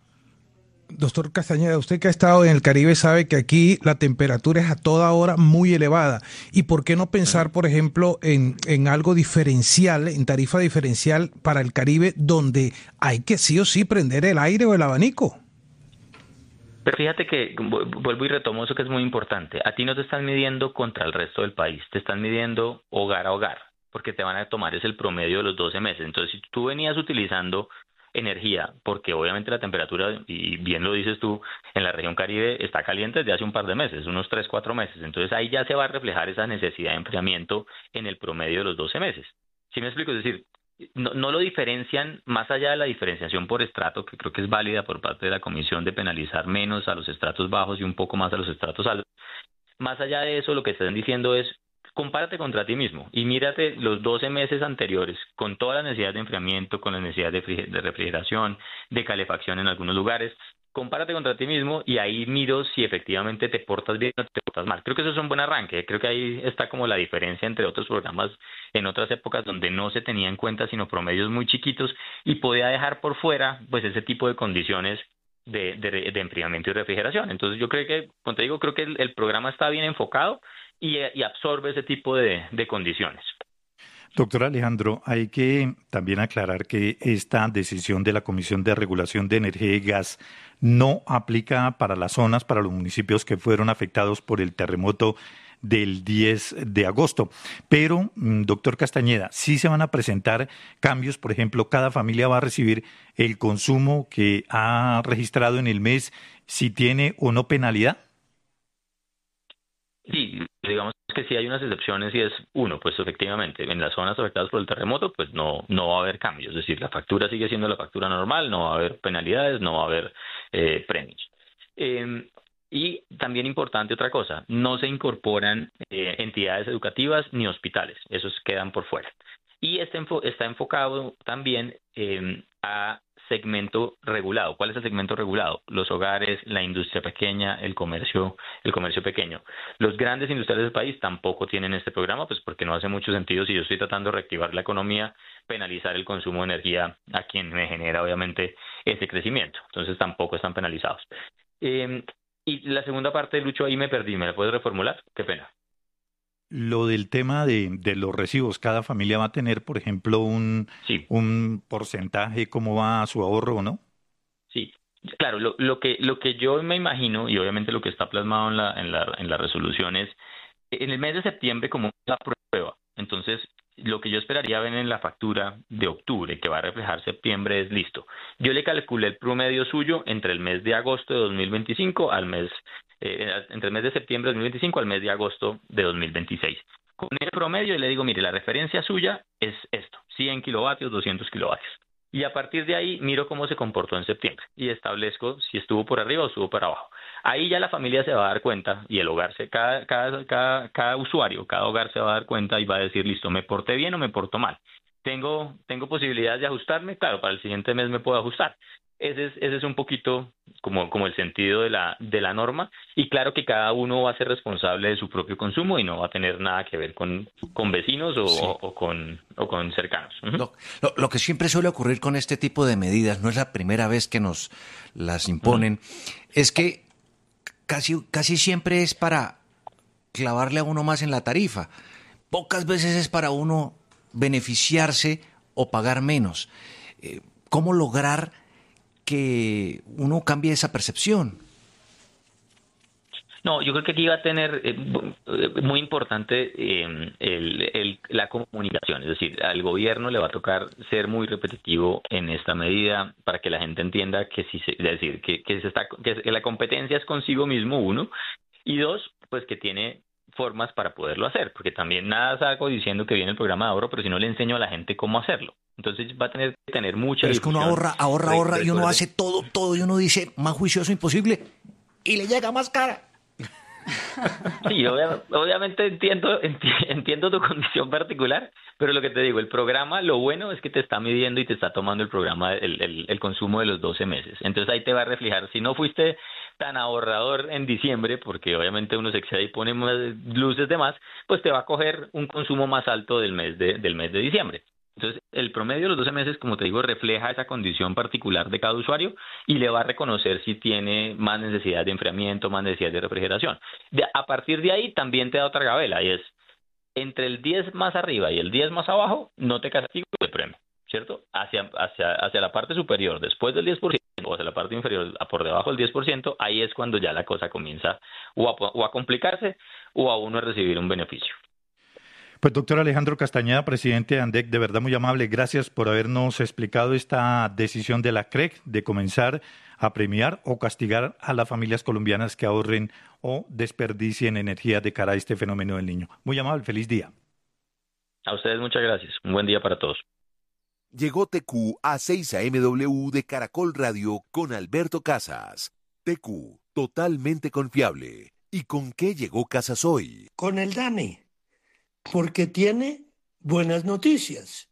Doctor Castañeda, usted que ha estado en el Caribe sabe que aquí la temperatura es a toda hora muy elevada. ¿Y por qué no pensar, por ejemplo, en, en algo diferencial, en tarifa diferencial para el Caribe, donde hay que sí o sí prender el aire o el abanico? Pero fíjate que vuelvo y retomo eso que es muy importante. A ti no te están midiendo contra el resto del país, te están midiendo hogar a hogar, porque te van a tomar es el promedio de los doce meses. Entonces, si tú venías utilizando energía, porque obviamente la temperatura, y bien lo dices tú, en la región Caribe está caliente desde hace un par de meses, unos tres, cuatro meses. Entonces ahí ya se va a reflejar esa necesidad de enfriamiento en el promedio de los doce meses. ¿Sí me explico? Es decir, no, no lo diferencian más allá de la diferenciación por estrato, que creo que es válida por parte de la Comisión de penalizar menos a los estratos bajos y un poco más a los estratos altos. Más allá de eso, lo que están diciendo es, compárate contra ti mismo y mírate los doce meses anteriores con todas las necesidades de enfriamiento, con las necesidades de refrigeración, de calefacción en algunos lugares. Compárate contra ti mismo y ahí miro si efectivamente te portas bien o te portas mal. Creo que eso es un buen arranque. Creo que ahí está como la diferencia entre otros programas en otras épocas donde no se tenía en cuenta sino promedios muy chiquitos y podía dejar por fuera pues ese tipo de condiciones de, de, de enfriamiento y refrigeración. Entonces yo creo que, como te digo, creo que el, el programa está bien enfocado y, y absorbe ese tipo de, de condiciones. Doctor Alejandro, hay que también aclarar que esta decisión de la Comisión de Regulación de Energía y Gas no aplica para las zonas, para los municipios que fueron afectados por el terremoto del diez de agosto. Pero, doctor Castañeda, sí se van a presentar cambios. Por ejemplo, cada familia va a recibir el consumo que ha registrado en el mes, si tiene o no penalidad. Sí, digamos que sí hay unas excepciones y es, uno, pues efectivamente, en las zonas afectadas por el terremoto, pues no, no va a haber cambios. Es decir, la factura sigue siendo la factura normal, no va a haber penalidades, no va a haber eh, premios. Eh, y también importante otra cosa, no se incorporan eh, entidades educativas ni hospitales, esos quedan por fuera. Y este enfo- está enfocado también eh, a segmento regulado. ¿Cuál es el segmento regulado? Los hogares, la industria pequeña, el comercio, el comercio pequeño. Los grandes industriales del país tampoco tienen este programa, pues porque no hace mucho sentido, si yo estoy tratando de reactivar la economía, penalizar el consumo de energía a quien me genera obviamente ese crecimiento. Entonces tampoco están penalizados. Eh, Y la segunda parte, Lucho, ahí me perdí, ¿me la puedes reformular? Qué pena. Lo del tema de, de los recibos, cada familia va a tener, por ejemplo, un, sí. un porcentaje, cómo va su ahorro, ¿no? Sí, claro, lo, lo que lo que yo me imagino, y obviamente lo que está plasmado en la, en la, en la resolución es, en el mes de septiembre como una prueba, entonces lo que yo esperaría ver en la factura de octubre, que va a reflejar septiembre, es listo. Yo le calculé el promedio suyo entre el mes de agosto de dos mil veinticinco al mes, eh, entre el mes de septiembre de dos mil veinticinco al mes de agosto de dos mil veintiséis. Con el promedio le digo, mire, la referencia suya es esto, cien kilovatios, doscientos kilovatios. Y a partir de ahí miro cómo se comportó en septiembre y establezco si estuvo por arriba o estuvo por abajo. Ahí ya la familia se va a dar cuenta y el hogar, se, cada, cada, cada, cada usuario, cada hogar se va a dar cuenta y va a decir, listo, ¿me porté bien o me porto mal? ¿Tengo, tengo posibilidades de ajustarme? Claro, para el siguiente mes me puedo ajustar. Ese es, ese es un poquito como, como el sentido de la, de la norma, y claro que cada uno va a ser responsable de su propio consumo y no va a tener nada que ver con, con vecinos o, sí. o, o, con, o con cercanos. Uh-huh. Lo, lo, lo que siempre suele ocurrir con este tipo de medidas, no es la primera vez que nos las imponen, uh-huh. es que casi, casi siempre es para clavarle a uno más en la tarifa. Pocas veces es para uno beneficiarse o pagar menos. Eh, ¿Cómo lograr que uno cambie esa percepción? No, yo creo que aquí va a tener eh, muy importante eh, el, el, la comunicación, es decir, al gobierno le va a tocar ser muy repetitivo en esta medida para que la gente entienda que si se, es decir, que, que, se está, que la competencia es consigo mismo, uno, y dos, pues que tiene formas para poderlo hacer, porque también nada salgo diciendo que viene el programa de ahorro, pero si no le enseño a la gente cómo hacerlo. Entonces va a tener que tener mucha Pero es que uno ahorra, ahorra, ahorra y uno hace todo, todo y uno dice más juicioso imposible y le llega más cara. Sí, obvia, obviamente entiendo, entiendo tu condición particular, pero lo que te digo, el programa, lo bueno es que te está midiendo y te está tomando el programa, el, el, el consumo de los doce meses. Entonces ahí te va a reflejar, si no fuiste tan ahorrador en diciembre, porque obviamente uno se excede y pone más luces de más, pues te va a coger un consumo más alto del mes de, del mes de diciembre. Entonces, el promedio de los doce meses, como te digo, refleja esa condición particular de cada usuario y le va a reconocer si tiene más necesidad de enfriamiento, más necesidad de refrigeración. De, a partir de ahí también te da otra gabela, y es entre el diez más arriba y el diez más abajo, no te castigo de premio, ¿cierto? Hacia, hacia, hacia la parte superior, después del diez por ciento, o hacia la parte inferior, por debajo del diez por ciento, ahí es cuando ya la cosa comienza o a, o a complicarse o a uno a recibir un beneficio. Pues doctor Alejandro Castañeda, presidente de ANDEC, de verdad muy amable, gracias por habernos explicado esta decisión de la C R E C de comenzar a premiar o castigar a las familias colombianas que ahorren o desperdicien energía de cara a este fenómeno del Niño. Muy amable, feliz día. A ustedes muchas gracias, un buen día para todos. Llegó T Q a seis A M W de Caracol Radio con Alberto Casas. T Q, totalmente confiable. ¿Y con qué llegó Casas hoy? Con el DANE. Porque tiene buenas noticias.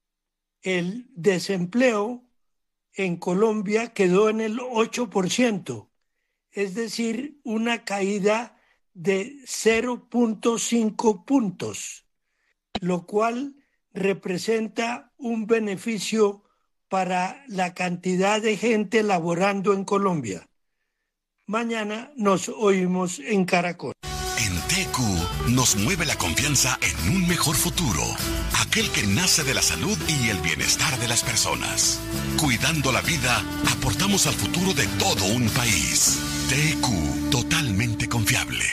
El desempleo en Colombia quedó en el ocho por ciento, es decir, una caída de cero punto cinco puntos, lo cual representa un beneficio para la cantidad de gente laborando en Colombia. Mañana nos oímos en Caracol. En T Q nos mueve la confianza en un mejor futuro, aquel que nace de la salud y el bienestar de las personas. Cuidando la vida, aportamos al futuro de todo un país. T Q, totalmente confiable.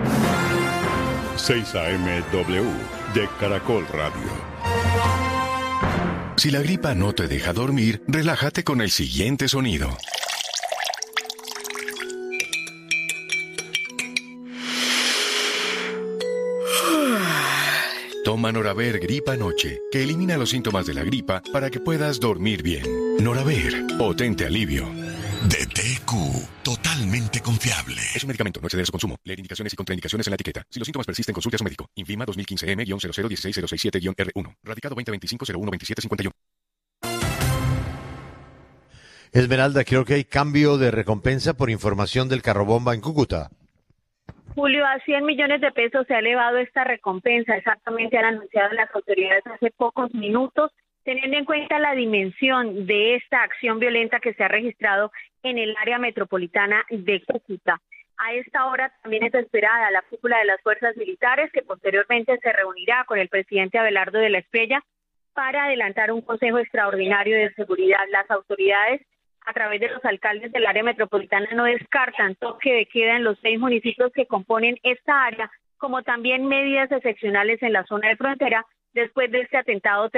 seis A M W de Caracol Radio. Si la gripa no te deja dormir, relájate con el siguiente sonido. Toma Noraver Gripa Noche, que elimina los síntomas de la gripa para que puedas dormir bien. Noraver, potente alivio. De T Q, totalmente confiable. Es un medicamento, no exceder su consumo. Leer indicaciones y contraindicaciones en la etiqueta. Si los síntomas persisten, consulte a su médico. Invima dos mil quince M cero cero uno seis cero seis siete R uno. Radicado veinte veinticinco cero uno veintisiete cincuenta y uno. Esmeralda, creo que hay cambio de recompensa por información del carrobomba en Cúcuta. Julio, a cien millones de pesos se ha elevado esta recompensa, exactamente han anunciado las autoridades hace pocos minutos, teniendo en cuenta la dimensión de esta acción violenta que se ha registrado en el área metropolitana de Cúcuta. A esta hora también es esperada la cúpula de las fuerzas militares, que posteriormente se reunirá con el presidente Abelardo de la Espriella para adelantar un consejo extraordinario de seguridad. Las autoridades, a través de los alcaldes del área metropolitana, no descartan toque de queda en los seis municipios que componen esta área, como también medidas excepcionales en la zona de frontera después de este atentado